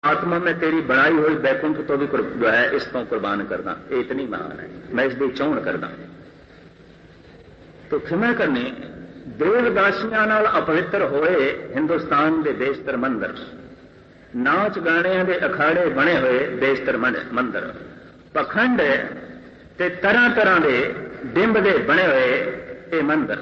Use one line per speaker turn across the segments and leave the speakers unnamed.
आत्मा में तेरी बनाई हुई बैकुंठ तो भी जो है इस तो कुर्बान करना, ये इतनी महान है, मैं इसकी चोण करना। तो खिमा करनी देवदासियां नाल अपवित्र होए हिंदुस्तान के देशतर मंदिर, नाच गाणियां के अखाड़े बने हुए देशतर मंदिर, पखंड ते तरह तरह के डिंब के बने हुए ये मंदिर।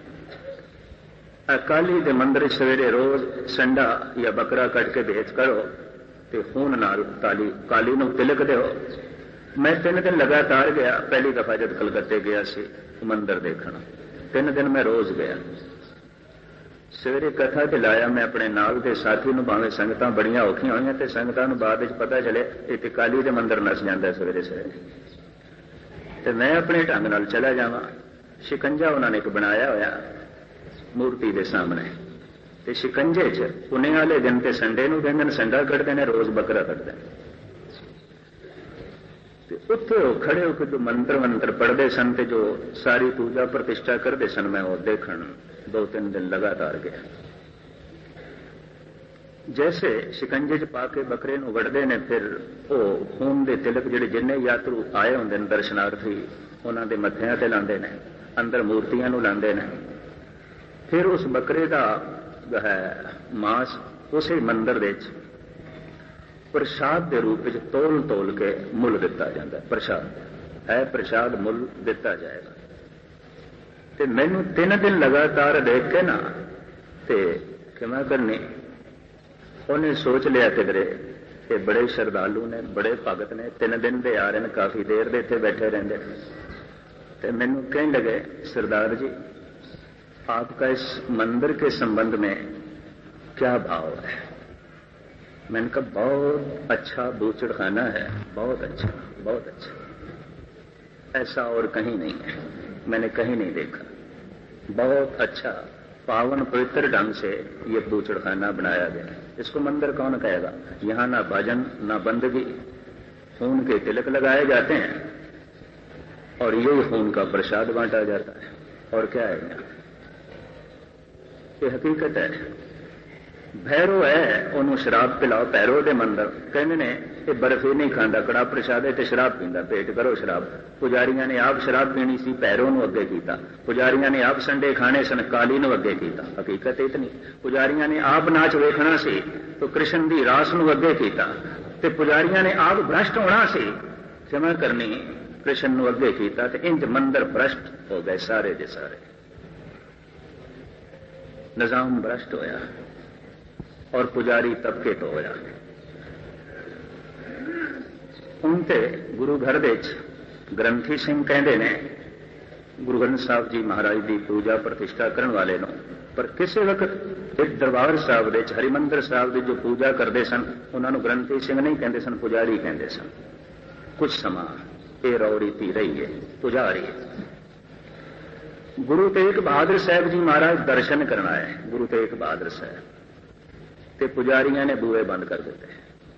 अकाली के मंदिर सवेरे रोज संडा या बकरा कट के भेज करो ते खून नाल काली नूं तिलक दो। मैं 3 दिन लगातार गया, पहली दफा जब कलकत्ते गया सी मंदिर देखना, 3 दिन मैं रोज गया। सवेरे कथा ते लाया मैं अपने नाल के साथी नूं, भावें संगतां बड़ियां औखियां होईयां ते संगतां नूं बाद विच पता चले इह काली दे मंदिर नस जांदा सवेरे सवेरे, ते मैं अपने ढंग नाल चला जावां। शिकंजा उन्होंने एक बनाया होया मूर्ति के सामने, ते शिकंजे च पुणे वाले दिन ते संडे नूं दिन संडा कटदे ने, रोज बकरा कटदे ने। उत्थे खड़े होकर जो मंत्र पढ़ते सन ते जो सारी पूजा प्रतिष्ठा करते सन, मैं वो देखण 2-3 दिन लगातार गया। जैसे शिकंजे च पा के बकरे नूं वढ़दे ने, फिर वो खून दे तिलक जिहड़े जिन्ने यात्रु आए होंदे ने दर्शनार्थी, उन्हां दे मत्थिआं ते लांदे ने, अंदर मूर्तियां नूं लांदे ने। फिर उस बकरे का जो है मांस उसे मंदिर दे प्रसाद के रूप में तोल तोल के मुल दिता जाता है। प्रसाद है, प्रसाद मुल दिता जाएगा। ते मैनू 3 दिन लगातार देख के ना ते क्षमा करनी, उन्हें सोच लिया किधरे ये बड़े श्रद्धालु ने, बड़े भगत ने, 3 दिन दे आ रहे हैं, काफी देर दे इत्थे बैठे रहंदे। ते मैनू कहने लगे, सरदार जी आपका इस मंदिर के संबंध में क्या भाव है? मैंने कहा बहुत अच्छा बूचड़खाना है, बहुत अच्छा, बहुत अच्छा, ऐसा और कहीं नहीं है, मैंने कहीं नहीं देखा। बहुत अच्छा पावन पवित्र ढंग से ये बूचड़खाना बनाया गया है। इसको मंदिर कौन कहेगा? यहां ना भजन ना बंदगी, खून के तिलक लगाए जाते हैं और यही खून का प्रसाद बांटा जाता है। और क्या है यहाँ? ये हकीकत है। भैरो है, उन्होंने शराब पिलाओ, भैरो दे मंदिर कहने ने ये बर्फी नहीं खाता, कड़ा प्रसाद है, शराब पींदा, पेट करो शराब। पुजारियां ने आप शराब पीनी सी, भैरो नूं अगे कीता। पुजारियां ने आप संडे खाने सन, काली नूं अगे कीता। हकीकत इतनी, पुजारियां ने आप नाच वेखना सी तो कृष्ण दी रास नूं अगे कीता, ते पुजारियां ने आप भ्रष्ट होना सी, क्षमा करनी, कृष्ण नूं अगे कीता। ते इंज मंदिर भ्रष्ट हो गए सारे दे सारे, निजाम भ्रष्ट होया और पुजारी तबके तो होया। उनते गुरु घर दे ग्रंथी सिंह कहते ने, गुरु ग्रंथ साहब जी महाराज की पूजा प्रतिष्ठा करने वाले नो, पर किसी वक्त एक दरबार साहब दे हरिमंदिर साहब की जो पूजा करते सन उन्होंने ग्रंथी सिंह नहीं कहते सन, पुजारी कहते सन। कुछ समा ये रौरीती रही है, पुजारी। गुरु तेग बहादुर साहब जी महाराज दर्शन करना है, गुरु तेग बहादुर साहब, ते पुजारियां ने बूहे बंद कर दिते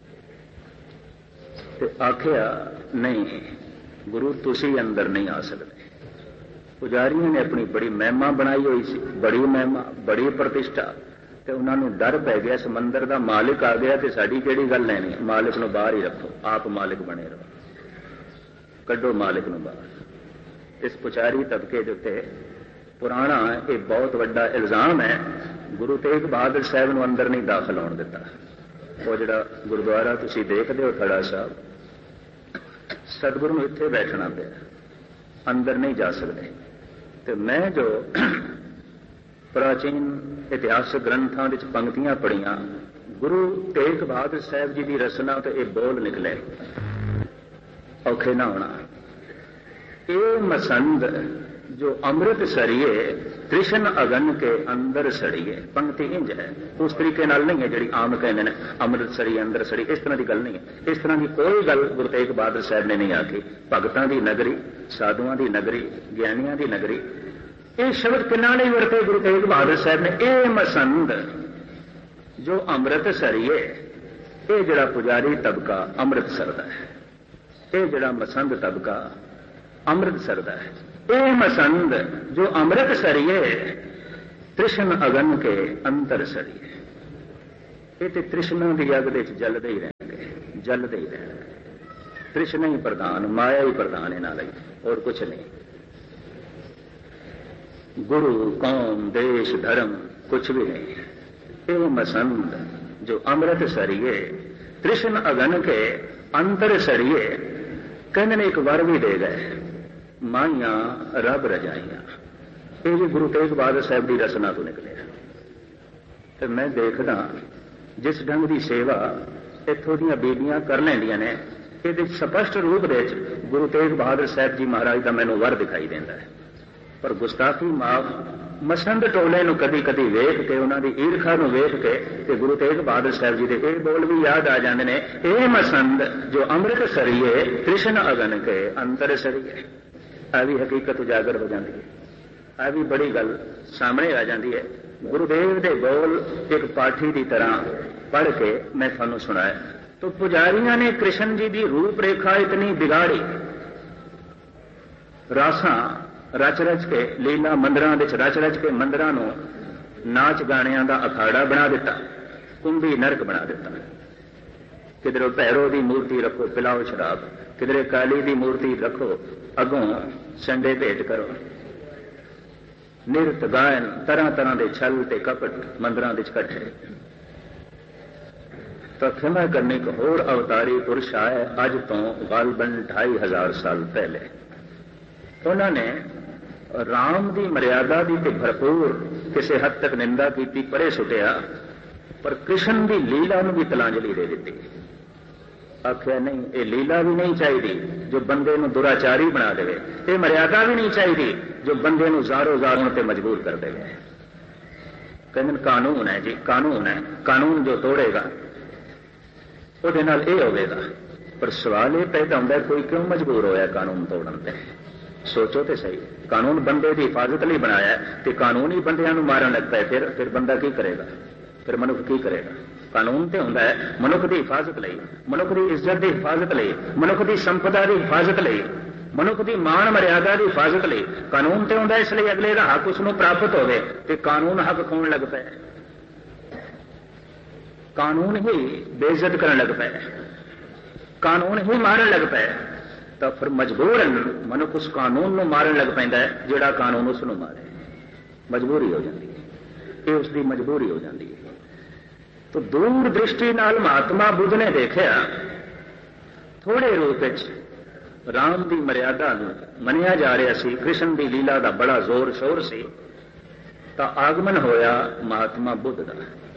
ते आखिया नहीं गुरु तुसी अंदर नहीं आ सकते। पुजारियों ने अपनी बड़ी महिमा बनाई हुई सी, बड़ी महिमा, बड़ी प्रतिष्ठा, ते उन्होंने डर पै गया इस मंदिर का मालिक आ गया ते साडी किहड़ी गल लैनी, मालिक नूं बाहर ही रखो, आप मालिक बने रहो, कड्डो मालिक नूं बाहर। इस पुजारी तबके के उत्ते पुराना एक बहुत बड़ा इल्जाम है, गुरु तेग बहादुर साहब नूं अंदर नहीं दाखिल होण दिता। वो जिहड़ा गुरुद्वारा तुसीं देखदे हो थड़ा साहब, सतगुरु नूं इत्थे बैठना पिया, अंदर नहीं जा सकते। तो मैं जो प्राचीन इतिहासक ग्रंथां विच पंक्तियां पढ़ियां, गुरु तेग बहादुर साहब जी की रचना तो ये बोल निकले, औखे ना होना। ये मसंद जो अमृत सरिए कृष्ण अगन के अंदर सड़िए, पंक्ति इंज है, उस तरीके नाल नहीं है जिहड़ी आम कहंदे ने अमृत सड़ी अंदर सड़ी, इस तरह की गल नहीं है। इस तरह की कोई गल गुरु तेग बहादुर साहब ने नहीं आखी। भगतां दी नगरी, साधुआं दी नगरी, ज्ञानियां दी नगरी, ये शब्द किन्ना नहीं वरते गुरु तेग बहादुर साहब ने। ये मसंद जो अमृत सरिए, ये जिहड़ा पुजारी तबका अमृत सरदा है, ये जिहड़ा मसंद तबका अमृत सरदा है, ये मसंद जो अमृत सरिए कृष्ण अगन के अंतर सरिए, ये तो तृष्णा की अग दे जलते ही रहेंगे, जलते ही रहेंगे। तृष्णा ही प्रधान, माया ही प्रधान इन्हां लई, और कुछ नहीं। गुरु कौम देश धर्म कुछ भी नहीं। ये मसंद जो अमृत सरिये तृष्ण अगन के अंतर सरिये, कहने ने एक वर भी दे गए, माइया रब रजाइया। ये भी गुरु तेग बहादुर साहब की रचना तो निकले। तो मैं देखदा जिस ढंग की सेवा इत्थों दी बीबियां कर लैंदियां ने, ये स्पष्ट रूप दे गुरु तेग बहादुर साहब जी महाराज का मैनूं वर दिखाई देता है। पर गुस्ताखी माफ, मसंद टोले नूं कदी कदी वेख के, उन्हां दी ईरखा नूं वेख के ते गुरु तेग बहादुर साहब जी दे ये बोल भी याद आ जाते ने, ए मसंद जो अमृत सरिये कृष्ण अगन के अंतर सरिये। आ भी हकीकत उजागर हो जाती है, आ भी बड़ी गल सामने आ जाती है। गुरुदेव दे बोल एक पाठी की तरह पढ़ के मैं थानू सुनाया तो पुजारियों ने कृष्ण जी की रूप रेखा इतनी बिगाड़ी, रासा रच रच के लीला मंदिरां विच रच रच के मंदिरां नूं नाच गाणियां दा अखाड़ा बना दिता, कुंभी नरक बना दिता। किधरों भैरो की मूर्ति रखो पिलाओ शराब, किधरे काली की मूर्ति रखो अगों संडे भेंट करो, निरत गायन तरह तरह के छल ते कपट मंदिरां विच इकट्ठे। तो खिमा करने एक होर अवतारी पुरुष आए अज तो गालबन 2500 साल पहले। उन्होंने राम की मर्यादा की भरपूर किसी हद तक निंदा की, परे सुटिया, पर कृष्ण की लीला नूं भी तलांजलि दे दी। आख्या नहीं, ये लीला भी नहीं चाहिए जो बंदे नूं दुराचारी बना देवे, ये मर्यादा भी नहीं चाहिए जो बंदे नूं ज़ारो ज़ार होने ते मजबूर कर देवे। कहंदे कानून है जी, कानून है, कानून जो तोड़ेगा उहदे नाल इह होवेगा। पर सवाल यह पैदा होंदा है कोई क्यों मजबूर होया कानून तोड़न ते? सोचो तो सही, कानून बंदे की हिफाजत लिए बनाया तो कानून ही बंदियां नूं मारन लग पाए, फिर बंदा की करेगा? फिर मनुख की करेगा? कानून तो होंदा है मनुख की हिफाजत लई, मनुख की इज्जत की हिफाजत लई, मनुख की संपदा की हिफाजत लई, मनुख की मान मर्यादा की हिफाजत लई। कानून तो होंदा इसलिए अगले का हक उसनूं प्राप्त होवे ते कानून हक खोण लग पाए, कानून ही बेइज्जत करन लग पाए, कानून ही मारन लग पाए। तो फिर मजबूरन मनुख उस कानून नूं मारन लग पैंदा है जिहड़ा कानून उसनूं मारे। मजबूरी हो जाती है, ये उसकी मजबूरी हो जाती है। तो दूर दृष्टि नाल महात्मा बुद्ध ने देखा थोड़े रूप राम की मर्यादा मनिया जा रहा सी, कृष्ण की लीला का बड़ा जोर शोर सी, तो आगमन होया महात्मा बुद्ध का।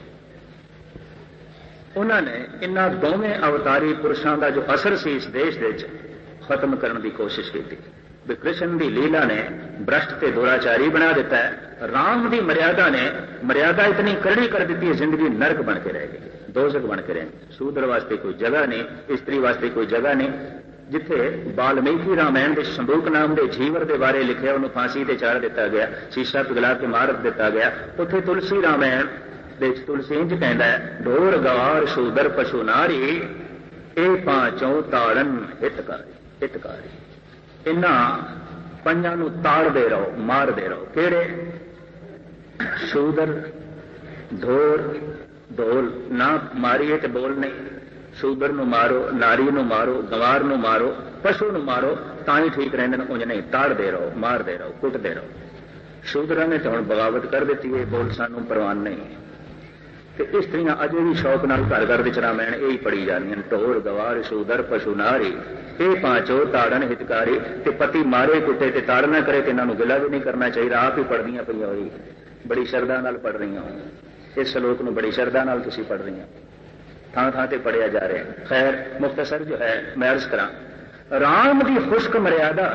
उन्होंने इन्हां दोवें अवतारी पुरुषों का जो असर सी इस देश दे खत्म करने की कोशिश की। कृष्ण की लीला ने भ्रष्ट ते दुराचारी बना दिता है, राम की मर्यादा ने मर्यादा इतनी करड़ी कर दी है, जिंदगी नरक बन के रह गई, दोजख बन के रह। शूद्र वास्ते कोई जगह नहीं, स्त्री वास्ते कोई जगह नहीं। जिथे वाल्मीकि रामायण के संदूक नाम के जीवर के बारे लिखे उन्होंने फांसी ते चाड़ दिता गया, शीशा पिघला के मार दिता गया। उत्थे तुलसी रामायण तुलसी इंज कहता है, ढोर गवार शूदर पशु नारी ए पांचों ताड़न हितकारी हितकारी। इन्हां पंजां नूं ताड़दे रहो, मारदे रहो। किहड़े? शूदर, ढोर, ढोल ना मारिए तो बोल नहीं, शूदर नूं मारो, नारी नूं मारो, गवार नूं मारो, पशु नूं मारो, तां ही ठीक रहिंदे ने। उंज नहीं, ताड़दे रहो, मारदे रहो, कुटदे रहो। शूदरां ने तो हुण बगावत कर दित्ती है, बोल सानूं परवान नहीं। तो स्त्रियां अजे भी शौक नाल घर घर विच रामायण यही पढ़ी जांदियां, ढोर गवार शूदर पशु नारी ये पांचों ताड़न हितकारी। ते पति मारे कुटे ते ताड़ ना करे, इन्हां नूं गिला भी नहीं करना चाहिए। आप ही पढ़दियां पईयां होई, बड़ी शरदा नाल पढ़ रही हो, इस श्लोक नूं बड़ी शरदा नाल तुसीं पढ़ रही हो, थां थां ते पढ़िया जा रहा है। खैर मुख्तसर जो है मैं अर्ज करा, राम की खुश्क मर्यादा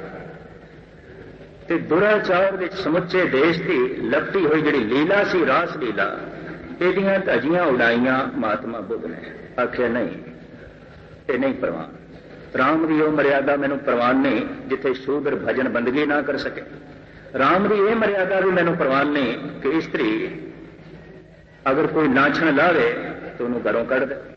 ते दुराचार विच समुचे देश की लपटी हुई जिहड़ी लीला सी, रास लीला, ਇਹਦੀਆਂ ਧਜੀਆਂ उड़ाइयां महात्मा बुद्ध ने। आखिया नहीं, ये नहीं परवान। राम की वो मर्यादा मैनू परवान नहीं जिथे शूद्र भजन बंदगी ना कर सके। राम की यह मर्यादा भी मैनू परवान नहीं कि स्त्री अगर कोई नाछण लावे तो उन्होंने घरों कढ़ दे,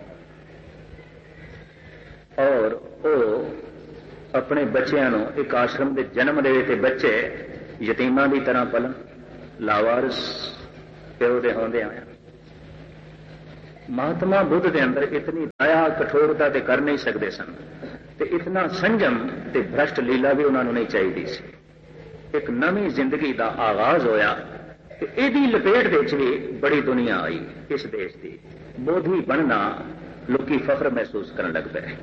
और वो अपने बच्चों को एक आश्रम के जन्म दे ते बच्चे यतीमां की तरह पलन, लावारस प्यो दे होंदे आया। महात्मा बुद्ध के अंदर इतनी दया कठोरता ते कर नहीं सकते सन, ते इतना संयम ते भ्रष्ट लीला भी उन्होंने नहीं चाहिए सी। एक नवी जिंदगी का आगाज होया, यदी लपेट विच भी बड़ी दुनिया आई इस देश की। बोधी बनना लोकी फख्र महसूस करने लग पे,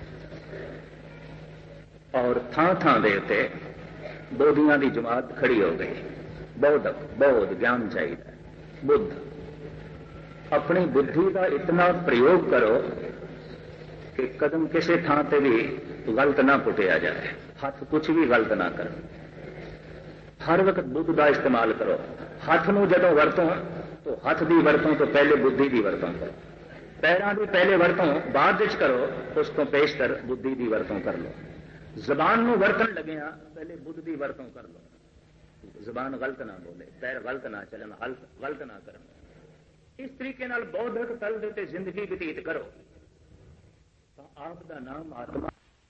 और थां थां दे उत्ते बोधियां की जमात खड़ी हो गई। बौद्धक बौद्ध ज्ञान चाहिए। बुद्ध अपनी बुद्धि का इतना प्रयोग करो कि कदम किसी थां ते भी गलत ना पुटिया जाए, हाथ कुछ भी गलत ना करो। हर वक्त बुद्ध का इस्तेमाल करो। हाथ नूं जदों वरतों तो हाथ की वरतों तो पहले बुद्धि की वरतों करो। पैरों की पहले वरतों बाद विच करो, उस तो पेशतर बुद्धि की वरतों कर लो। जबान नूं वरतन लगे पहले बुद्ध की वरतों कर लो। जबान गलत ना बोले, पैर गलत ना चलन, हल्थ गलत ना करन। इस तरीके नाल बौद्धक तल दे उत्ते जिंदगी बतीत करो तो आप दा नाम आत्मा।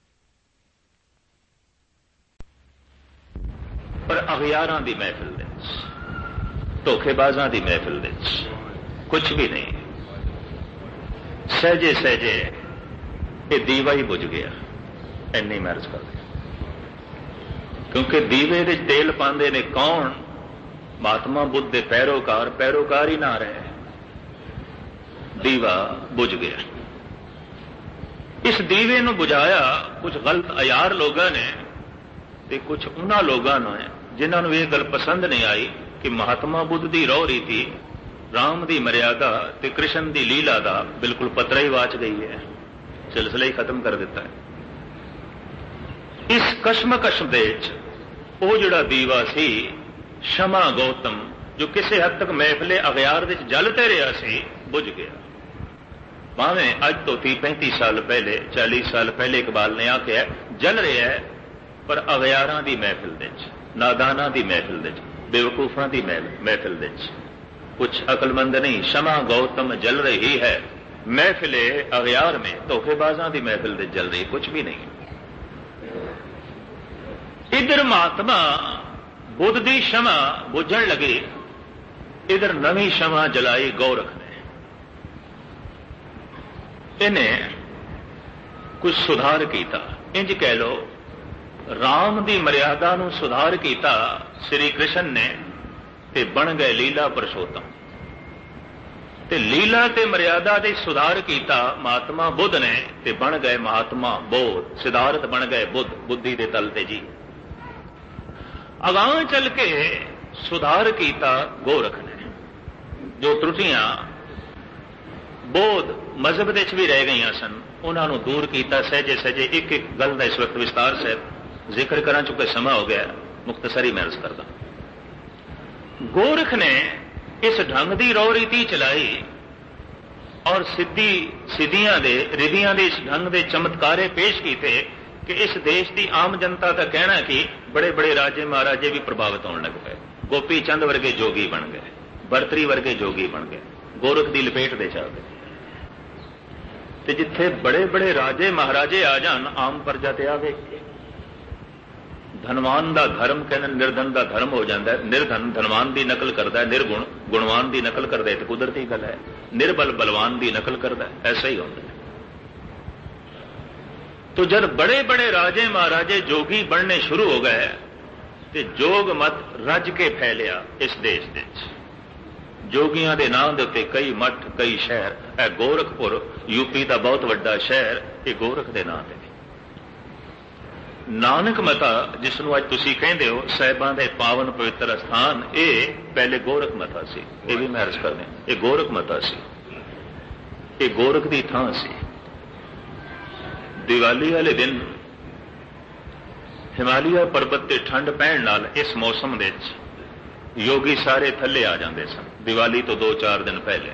पर अगियारां दी महफिल दे धोखेबाजां दी महफिल दे कुछ भी नहीं। सहजे सहजे ये दीवा ही बुझ गया, इन्नी महर्ज कर दिया। क्योंकि दीवे दे तेल पांदे ने कौन? महात्मा बुद्ध के पैरोकार, पैरोकार ही ना रहे, दीवा बुझ गया। इस दीवे नूं बुझाया कुछ गलत अयार लोगों ने, ते कुछ उन्हां लोगों ने जिन्होंने यह गल पसंद नहीं आई कि महात्मा बुद्ध की रौह रीति, राम की मर्यादा ते कृष्ण की लीला का बिल्कुल पतरा ही वाच गई है, सिलसिला ही खत्म कर दिता है। इस कशमकश दे वो जिहड़ा दीवा सी क्षमा गौतम, जो किसी हद तक महफिले अगियार विच जलते रहा सी, बुझ गया। भावें अज तो 30-35 साल पहले, 40 साल पहले इकबाल ने आख्या जल रहा है, पर अगियारां दी महफिल विच, नादाना दी महफिल विच, बेवकूफां दी महफिल विच कुछ अकलमंद नहीं। क्षमा गौतम जल रही है महफिले अगियार में, धोखेबाजां दी महफिल विच जल रही कुछ भी नहीं। इधर महात्मा बुद्ध की क्षमा बुझण लगी, इधर नवी क्षमा जलाई गोरख ने। इन्हें कुछ सुधार किया, इंज कह लो राम की मर्यादा नूं सुधार किया श्री कृष्ण ने, ते बन गए लीला पुरुषोत्तम। ते लीला ते मर्यादा दे सुधार किया महात्मा बुद्ध ने, ते बन गए महात्मा बोध, सिद्धार्थ बन गए बुद्ध, बुद्धि दे तल ते जी। अगां चल के सुधार किया गोरख ने। जो त्रुटियां बोध मजहब दे भी रह गई सन, उन्होंने दूर किया सहजे सहजे। एक एक गल का इस वक्त विस्तार से जिक्र करा, चुके समा हो गया, मुख्तसरी मैं अर्ज करदा। गोरख ने इस ढंग की रौ रीति चलाई और सिद्धियां दे रिधियां दे इस ढंग के चमत्कारे पेश किए कि इस देश की आम जनता का कहना कि बड़े बड़े राजे महाराजे भी प्रभावित होने लग पे। गोपी चंद वर्गे जोगी बन गए, बरतरी वर्गे जोगी बन गए, गोरख की लपेट दे जा गए। ते जिथे बड़े बड़े राजे महाराजे आ जान, आम प्रजा ते आवे। धनवान का धर्म कहने निर्धन का धर्म हो जाता है। निर्धन धनवान की नकल करता है, निर्गुण गुणवान की नकल करता है, तो कुदरती गल है। निर्बल बलवान की नकल करता है, ऐसा ही होता है। तो जब बड़े बड़े राजे महाराजे जोगी बनने शुरू हो गए, तो जोग मत रज के फैलिया इस देश में। जोगियां दे नाम दे उत्ते कई मठ, कई शहर। है गोरखपुर यूपी का बहुत वड्डा शहर, ये गोरख के नाम से। नानक मता जिसनों अज तुसी कहंदे हो साहिबां दे पावन पवित्र स्थान, ये पहले गोरख मता सी। ये भी मैं अर्ज कर दें, ये गोरख मता सी, ये गोरख की थां सी। दिवाली वाले दिन हिमालय पर्वत ते ठंड पैण नाल इस मौसम दे योगी सारे थले आ जाते सन। दिवाली तो 2-4 दिन पहले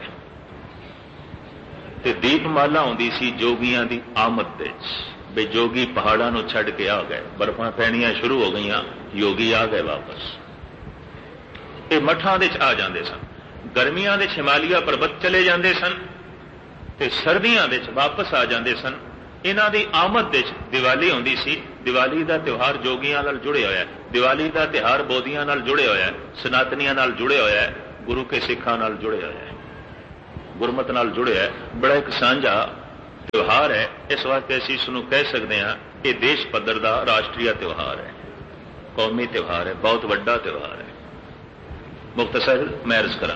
ते दीपमाला आउंदी सी जोगियां दी आमद दे। बे जोगी पहाड़ां नूं छड्ड के आ गए, बर्फां पैणियां शुरू हो गईयां, योगी आ गए वापस। ये मठां दे आ जाते सन। गर्मियां दे हिमालय पर्वत चले जाते सन, ते सर्दियां दे वापस आ जाते सन। इन्हां दी आमद दे दिवाली आउंदी सी। दिवाली का त्यौहार जोगियां नाल जुड़े होया है, दिवाली का त्यौहार बोधियां नाल जुड़े होया है, सनातनियां नाल जुड़े होया है, गुरु के सिखां नाल जुड़े होया है। ਗੁਰਮਤਿ ਨਾਲ ਜੁੜਿਆ, ਬੜਾ ਇੱਕ ਸਾਂਝਾ ਤਿਉਹਾਰ ਹੈ। ਇਸ ਵਾਸਤੇ ਅਸੀਂ ਇਸ ਨੂੰ ਕਹਿ ਸਕਦੇ ਹਾਂ ਇਹ ਦੇਸ਼ ਪੱਧਰ ਦਾ ਰਾਸ਼ਟਰੀ ਤਿਉਹਾਰ ਹੈ, ਕੌਮੀ ਤਿਉਹਾਰ ਹੈ, ਬਹੁਤ ਵੱਡਾ ਤਿਉਹਾਰ ਹੈ। ਮੁਖਤਸਰ ਮੈਂ ਅਰਜ਼ ਕਰਾਂ,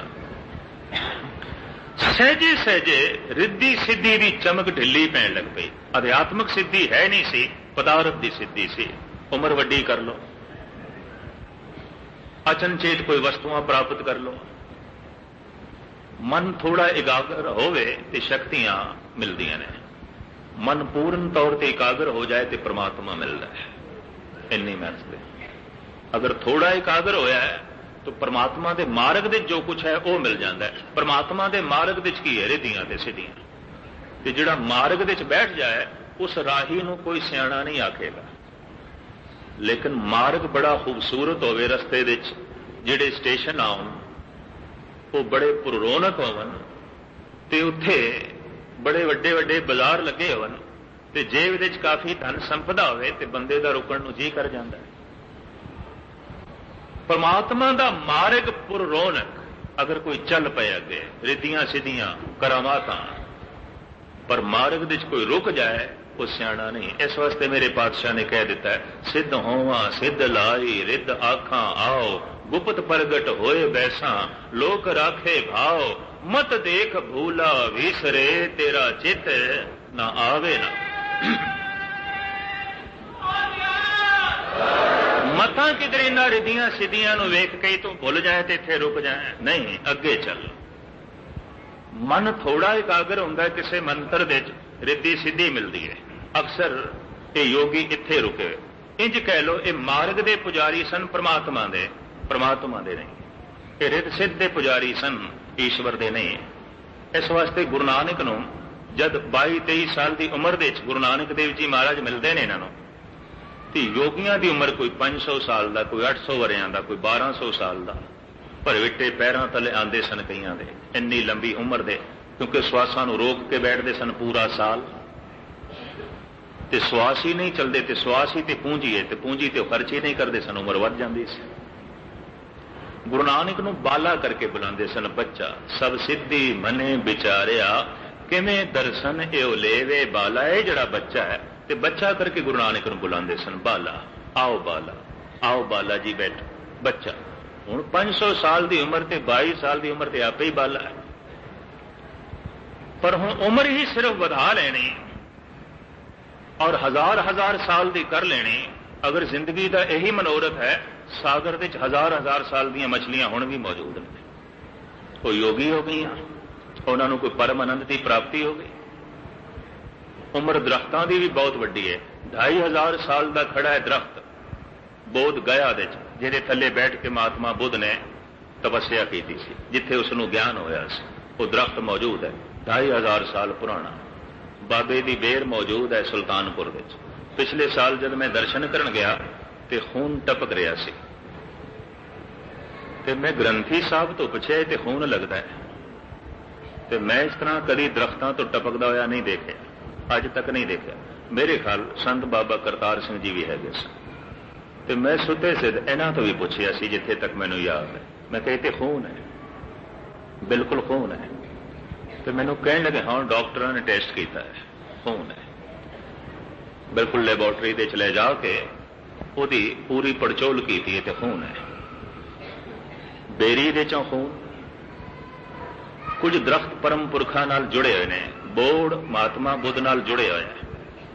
ਸਹਿਜੇ ਸਹਿਜੇ ਰਿੱਧੀ ਸਿੱਧੀ ਦੀ ਚਮਕ ਢਿੱਲੀ ਪੈਣ ਲੱਗ ਪਈ। ਅਧਿਆਤਮਕ ਸਿੱਧੀ ਹੈ ਨਹੀਂ ਸੀ, ਪਦਾਰਥ ਦੀ ਸਿੱਧੀ ਸੀ। ਉਮਰ ਵੱਡੀ ਕਰ ਲਓ, ਅਚਨਚੇਤ ਕੋਈ ਵਸਤੂਆਂ ਪ੍ਰਾਪਤ ਕਰ ਲਓ, ਮਨ ਥੋੜਾ ਇਕਾਗਰ ਹੋਵੇ ਤੇ ਸ਼ਕਤੀਆਂ ਮਿਲਦੀਆਂ ਨੇ। ਮਨ ਪੂਰਨ ਤੌਰ ਤੇ ਇਕਾਗਰ ਹੋ ਜਾਏ ਤੇ ਪ੍ਰਮਾਤਮਾ ਮਿਲਦਾ ਹੈ। ਇੰਨੀ ਮਿਹਨਤ, ਅਗਰ ਥੋੜਾ ਇਕਾਗਰ ਹੋਇਆ ਹੈ ਤਾਂ ਪ੍ਰਮਾਤਮਾ ਦੇ ਮਾਰਗ ਦੇ ਜੋ ਕੁਛ ਹੈ ਉਹ ਮਿਲ ਜਾਂਦਾ ਹੈ। ਪ੍ਰਮਾਤਮਾ ਦੇ ਮਾਰਗ ਵਿੱਚ ਕੀ ਹੈ? ਰਿੱਧੀਆਂ ਤੇ ਸਿੱਧੀਆਂ। ਤੇ ਜਿਹੜਾ ਮਾਰਗ ਵਿੱਚ ਬੈਠ ਜਾਏ ਉਸ ਰਾਹੀ ਨੂੰ ਕੋਈ ਸਿਆਣਾ ਨਹੀਂ ਆਖੇਗਾ। ਲੇਕਿਨ ਮਾਰਗ ਬੜਾ ਖੂਬਸੂਰਤ ਹੋਵੇ, ਰਸਤੇ ਵਿੱਚ ਜਿਹੜੇ ਸਟੇਸ਼ਨ ਆਉਣ ਉਹ ਬੜੇ ਪੁਰਰੌਣਕ ਹੋਵਨ ਤੇ ਉੱਥੇ ਬੜੇ ਵੱਡੇ ਵੱਡੇ ਬਾਜ਼ਾਰ ਲੱਗੇ ਹੋਣ ਤੇ ਜੇਬ ਵਿੱਚ ਕਾਫੀ ਧਨ ਸੰਪਦਾ ਹੋਵੇ ਤੇ ਬੰਦੇ ਦਾ ਰੁਕਣ ਨੂੰ ਜੀ ਕਰ ਜਾਂਦਾ ਹੈ। ਪਰਮਾਤਮਾ ਦਾ ਮਾਰਗ ਪੁਰਰੌਣਕ ਅਗਰ ਕੋਈ ਚੱਲ ਪਏ ਅੱਗੇ, ਰਿੱਧੀਆਂ ਸਿੱਧੀਆਂ ਕਰਾਮਾਤਾਂ, ਪਰ ਮਾਰਗ ਵਿੱਚ ਕੋਈ ਰੁਕ ਜਾਏ ਉਹ ਸਿਆਣਾ ਨਹੀਂ। ਇਸ ਵਾਸਤੇ ਮੇਰੇ ਪਾਤਸ਼ਾਹ ਨੇ ਕਹਿ ਦਿੱਤਾ ਹੈ, ਸਿੱਧ ਹੋਵਾਂ ਸਿੱਧ ਲਾਈ ਰਿੱਧ ਆਖਾਂ ਆਓ, ਗੁਪਤ ਪ੍ਰਗਟ ਹੋਏ ਬੈਸਾਂ ਲੋਕ ਰਾਖੇ ਭਾਓ, ਮਤ ਦੇਖ ਭੂਲਾ ਵਿਸਰੇ ਤੇਰਾ ਚਿੱਤ ਨਾ ਆਵੇ ਨਾ। ਮਤਾਂ ਕਿਧਰੇ ਨਾ ਰਿੱਧੀਆਂ ਸਿੱਧੀਆਂ ਨੂੰ ਵੇਖ ਕੇ ਤੂੰ ਭੁੱਲ ਜਾਏ ਤੇ ਇੱਥੇ ਰੁਕ ਜਾਏ, ਨਹੀਂ, ਅੱਗੇ ਚੱਲ। ਮਨ ਥੋੜਾ ਇਕਾਗਰ ਹੁੰਦਾ ਕਿਸੇ ਮੰਤਰ ਦੇ ਵਿੱਚ ਰਿੱਧੀ ਸਿੱਧੀ ਮਿਲਦੀ ਹੈ। ਅਕਸਰ ਇਹ ਯੋਗੀ ਇੱਥੇ ਰੁਕੇ। ਇੰਜ ਕਹਿ ਲਓ ਇਹ ਮਾਰਗ ਦੇ ਪੁਜਾਰੀ ਸਨ, ਪ੍ਰਮਾਤਮਾ ਦੇ ਨਹੀਂ। ਇਹ ਰਿੱਧ ਸਿੱਧ ਦੇ ਪੁਜਾਰੀ ਸਨ, ਈਸ਼ਵਰ ਦੇ ਨਹੀਂ। ਇਸ ਵਾਸਤੇ ਗੁਰੂ ਨਾਨਕ ਨੂੰ ਜਦ 22-23 ਸਾਲ ਦੀ ਉਮਰ ਦੇ ਵਿੱਚ ਗੁਰੂ ਨਾਨਕ ਦੇਵ ਜੀ ਮਹਾਰਾਜ ਮਿਲਦੇ ਨੇ ਇਹਨਾਂ ਨੂੰ, ਤੇ ਯੋਗੀਆਂ ਦੀ ਉਮਰ ਕੋਈ 500 ਸਾਲ ਦਾ, ਕੋਈ 800 ਵਰਿਆਂ ਦਾ, ਕੋਈ 1200 ਸਾਲ ਦਾ, ਭਰਵਿੱਟੇ ਪੈਰਾਂ ਥੱਲੇ ਆਉਂਦੇ ਸਨ ਕਈਆਂ ਦੇ, ਇੰਨੀ ਲੰਬੀ ਉਮਰ ਦੇ, ਕਿਉਂਕਿ ਸਵਾਸਾਂ ਨੂੰ ਰੋਕ ਕੇ ਬੈਠਦੇ ਸਨ ਪੂਰਾ ਸਾਲ, ਤੇ ਸਵਾਸ ਹੀ ਨਹੀਂ ਚੱਲਦੇ, ਤੇ ਸਵਾਸ ਹੀ ਤੇ ਪੂੰਜੀ ਹੈ, ਤੇ ਪੂੰਜੀ ਤੇ ਖਰਚ ਹੀ ਨਹੀਂ ਕਰਦੇ ਸਨ, ਉਮਰ ਵੱਧ ਜਾਂਦੀ ਸੀ। ਗੁਰੂ ਨਾਨਕ ਨੂੰ ਬਾਲਾ ਕਰਕੇ ਬੁਲਾਉਂਦੇ ਸਨ, ਬੱਚਾ। ਸਭ ਸਿੱਧੀ ਮਨੇ ਵਿਚਾਰਿਆ ਕਿਵੇਂ ਦਰਸ਼ਨ ਇਹੋ ਲੇਵੇ ਬਾਲਾ। ਇਹ ਜਿਹੜਾ ਬੱਚਾ ਹੈ ਤੇ ਬੱਚਾ ਕਰਕੇ ਗੁਰੂ ਨਾਨਕ ਨੂੰ ਬੁਲਾਉਂਦੇ ਸਨ, ਬਾਲਾ, ਆਓ ਬਾਲਾ, ਆਓ ਬਾਲਾ ਜੀ ਬੈਠ, ਬੱਚਾ। ਹੁਣ 500 ਸਾਲ ਦੀ ਉਮਰ ਤੇ 22 ਸਾਲ ਦੀ ਉਮਰ ਤੇ ਆਪੇ ਹੀ ਬਾਲਾ ਹੈ, ਪਰ ਹੁਣ ਉਮਰ ਹੀ ਸਿਰਫ ਵਧਾ ਲੈਣੀ ਔਰ ਹਜ਼ਾਰ ਸਾਲ ਦੀ ਕਰ ਲੈਣੀ। ਅਗਰ ਜ਼ਿੰਦਗੀ ਦਾ ਇਹੀ ਮਨੋਰਥ ਹੈ, ਸਾਗਰ ਵਿੱਚ ਹਜ਼ਾਰ ਸਾਲ ਦੀਆਂ ਮਛਲੀਆਂ ਹੁਣ ਵੀ ਮੌਜੂਦ ਨੇ। ਉਹ ਯੋਗੀ ਹੋ ਗਈਆਂ, ਉਹਨਾਂ ਨੂੰ ਕੋਈ ਪਰਮ ਆਨੰਦ ਦੀ ਪ੍ਰਾਪਤੀ ਹੋ ਗਈ। ਉਮਰ ਦਰਖਤਾਂ ਦੀ ਵੀ ਬਹੁਤ ਵੱਡੀ ਹੈ। 2500 ਸਾਲ ਦਾ ਖੜਾ ਹੈ ਦਰਖਤ ਬੋਧ ਗਿਆ ਦੇ ਵਿੱਚ, ਜਿਹਦੇ ਥੱਲੇ ਬੈਠ ਕੇ ਮਹਾਤਮਾ ਬੁੱਧ ਨੇ ਤਪੱਸਿਆ ਕੀਤੀ ਸੀ, ਜਿੱਥੇ ਉਸ ਨੂੰ ਗਿਆਨ ਹੋਇਆ ਸੀ। ਉਹ ਦਰਖਤ ਮੌਜੂਦ ਹੈ 2500 ਸਾਲ ਪੁਰਾਣਾ। ਬਾਬੇ ਦੀ ਬੇਰ ਮੌਜੂਦ ਹੈ ਸੁਲਤਾਨਪੁਰ ਵਿੱਚ। ਪਿਛਲੇ ਸਾਲ ਜਦ ਮੈਂ ਦਰਸ਼ਨ ਕਰਨ ਗਿਆ ਤੇ ਖੂਨ ਟਪਕ ਰਿਹਾ ਸੀ, ਤੇ ਮੈਂ ਗ੍ਰੰਥੀ ਸਾਹਿਬ ਤੋਂ ਪੁੱਛਿਆ ਤੇ ਖੂਨ ਲੱਗਦਾ ਹੈ, ਤੇ ਮੈਂ ਇਸ ਤਰ੍ਹਾਂ ਕਦੀ ਦਰਖਤਾਂ ਤੋਂ ਟਪਕਦਾ ਹੋਇਆ ਨਹੀਂ ਦੇਖਿਆ, ਅੱਜ ਤੱਕ ਨਹੀਂ ਦੇਖਿਆ। ਮੇਰੇ ਖਿਆਲ ਸੰਤ ਬਾਬਾ ਕਰਤਾਰ ਸਿੰਘ ਜੀ ਵੀ ਹੈਗੇ ਸਨ, ਤੇ ਮੈਂ ਸੁੱਤੇ ਸਿੱਧ ਇਹਨਾਂ ਤੋਂ ਵੀ ਪੁੱਛਿਆ ਸੀ, ਜਿੱਥੇ ਤੱਕ ਮੈਨੂੰ ਯਾਦ ਹੈ। ਮੈਂ ਕਿਹਾ ਤੇ ਖੂਨ ਹੈ, ਬਿਲਕੁਲ ਖੂਨ ਹੈ। ਤੇ ਮੈਨੂੰ ਕਹਿਣ ਲੱਗੇ ਹਾਂ ਡਾਕਟਰਾਂ ਨੇ ਟੈਸਟ ਕੀਤਾ ਹੈ, ਖੂਨ ਹੈ। ਬਿਲਕੁਲ ਲੈਬੋਰਟਰੀ ਦੇ ਚ ਲੈ ਜਾ ਕੇ ਉਹਦੀ ਪੂਰੀ ਪੜਚੋਲ ਕੀਤੀ ਤੇ ਖੂਨ ਹੈ। ਬੇਰੀ ਦੇ ਚੋਂ ਖੂਨ। ਕੁਝ ਦਰਖਤ ਪਰਮ ਪੁਰਖਾਂ ਨਾਲ ਜੁੜੇ ਹੋਏ ਨੇ, ਬੋੜ ਮਹਾਤਮਾ ਬੁੱਧ ਨਾਲ ਜੁੜੇ ਹੋਏ ਨੇ,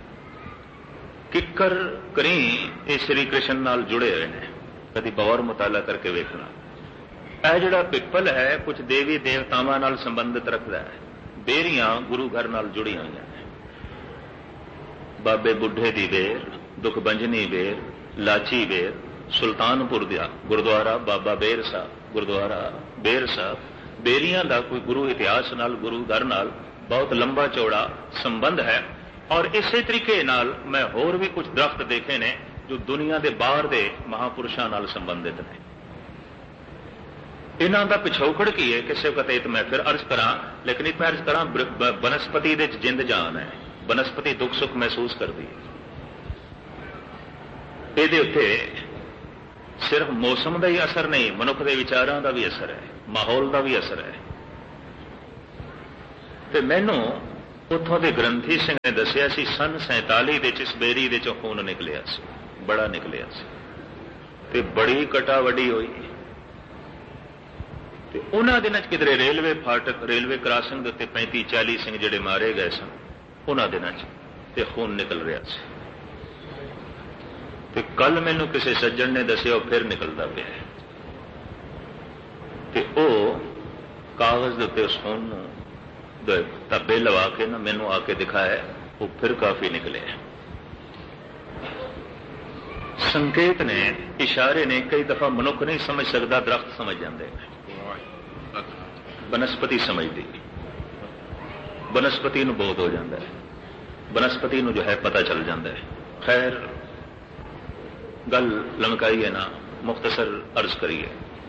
ਕਿੱਕਰ ਕਰੀ ਇਹ ਸ਼੍ਰੀ ਕ੍ਰਿਸ਼ਨ ਨਾਲ ਜੁੜੇ ਹੋਏ ਨੇ। ਕਦੀ ਗੌਰ ਮੁਤਾਲਾ ਕਰਕੇ ਵੇਖਣਾ। ਇਹ ਜਿਹੜਾ ਪਿੱਪਲ ਹੈ ਕੁਝ ਦੇਵੀ ਦੇਵਤਾਵਾਂ ਨਾਲ ਸੰਬੰਧਿਤ ਰੱਖਦਾ ਹੈ। ਬੇਰੀਆਂ ਗੁਰੂ ਘਰ ਨਾਲ ਜੁੜੀਆਂ ਹੋਈਆਂ ਨੇ। ਬਾਬੇ ਬੁੱਢੇ ਦੀ ਬੇਰ, ਦੁਖਬੰਜਨੀ ਬੇਰ, ਲਾਚੀ ਬੇਰ, ਸੁਲਤਾਨਪੁਰ ਦਾ ਗੁਰਦੁਆਰਾ ਬਾਬਾ ਬੇਰ ਸਾਹਿਬ, ਗੁਰਦੁਆਰਾ ਬੇਰ ਸਾਹਿਬ, ਬੇਰੀਆਂ ਦਾ ਕੋਈ ਗੁਰੂ ਇਤਿਹਾਸ ਨਾਲ, ਗੁਰੂ ਘਰ ਨਾਲ ਬਹੁਤ ਲੰਬਾ ਚੌੜਾ ਸੰਬੰਧ ਹੈ। ਔਰ ਇਸੇ ਤਰੀਕੇ ਨਾਲ ਮੈਂ ਹੋਰ ਵੀ ਕੁਝ ਦਰਖਤ ਦੇਖੇ ਨੇ ਜੋ ਦੁਨੀਆ ਦੇ ਬਾਹਰ ਦੇ ਮਹਾਪੁਰਸ਼ਾਂ ਨਾਲ ਸੰਬੰਧਿਤ ਨੇ। ਇਹਨਾਂ ਦਾ ਪਿਛੋਕੜ ਕੀ ਹੈ ਕਿਸੇ ਵਕਤ ਇਹ ਮੈਂ ਫਿਰ ਅਰਜ਼ ਕਰਾਂ, ਲੇਕਿਨ ਇਹ ਮੈਂ ਅਰਜ਼ ਕਰਾਂ ਬਨਸਪਤੀ ਦੇ ਜਿੰਦ ਜਾਨ ਹੈ। ਬਨਸਪਤੀ ਦੁੱਖ ਸੁੱਖ ਮਹਿਸੂਸ ਕਰਦੀ ਹੈ। ਇਹਦੇ ਉੱਤੇ ਸਿਰਫ ਮੌਸਮ ਦਾ ਹੀ ਅਸਰ ਨਹੀਂ, ਮਨੁੱਖ ਦੇ ਵਿਚਾਰਾਂ ਦਾ ਵੀ ਅਸਰ ਹੈ, ਮਾਹੌਲ ਦਾ ਵੀ ਅਸਰ ਹੈ। ਤੇ ਮੈਨੂੰ ਉੱਥੋਂ ਦੇ ਗ੍ਰੰਥੀ ਸਿੰਘ ਨੇ ਦੱਸਿਆ ਸੀ ਸਨ 47 ਦੇ ਚ ਸਬੇਰੀ ਦੇ ਚੋਂ ਖੂਨ ਨਿਕਲਿਆ ਸੀ, ਬੜਾ ਨਿਕਲਿਆ ਸੀ ਤੇ ਬੜੀ ਕਟਾਵੜੀ ਹੋਈ। ਤੇ ਉਹਨਾਂ ਦਿਨਾਂ 'ਚ ਕਿਧਰੇ ਰੇਲਵੇ ਫਾਟਕ, ਰੇਲਵੇ ਕ੍ਰਾਸਿੰਗ ਦੇ ਉੱਤੇ 35-40 ਸਿੰਘ ਜਿਹੜੇ ਮਾਰੇ ਗਏ ਸਨ ਉਹਨਾਂ ਦਿਨਾਂ 'ਚ, ਤੇ ਖੂਨ ਨਿਕਲ ਰਿਹਾ ਸੀ। ਤੇ ਕੱਲ ਮੈਨੂੰ ਕਿਸੇ ਸੱਜਣ ਨੇ ਦੱਸਿਆ ਉਹ ਫਿਰ ਨਿਕਲਦਾ ਪਿਆ ਤੇ ਉਹ ਕਾਗਜ਼ ਦੇ ਉੱਤੇ ਉਸ ਖੂਨ ਨੂੰ ਧੱਬੇ ਲਵਾ ਕੇ ਨਾ ਮੈਨੂੰ ਆ ਕੇ ਦਿਖਾਇਆ, ਉਹ ਫਿਰ ਕਾਫੀ ਨਿਕਲੇ। ਸੰਕੇਤ ਨੇ, ਇਸ਼ਾਰੇ ਨੇ। ਕਈ ਦਫਾ ਮਨੁੱਖ ਨਹੀਂ ਸਮਝ ਸਕਦਾ, ਦਰਖਤ ਸਮਝ ਜਾਂਦੇ, ਬਨਸਪਤੀ ਸਮਝਦੀ, ਬਨਸਪਤੀ ਨੂੰ ਬੋਧ ਹੋ ਜਾਂਦਾ ਹੈ, ਬਨਸਪਤੀ ਨੂੰ ਜੋ ਹੈ ਪਤਾ ਚੱਲ ਜਾਂਦਾ ਹੈ। ਖੈਰ ਗੱਲ ਲਮਕਾਈਏ ਨਾ, ਮੁਖਤਸਰ ਅਰਜ਼ ਕਰੀਏ।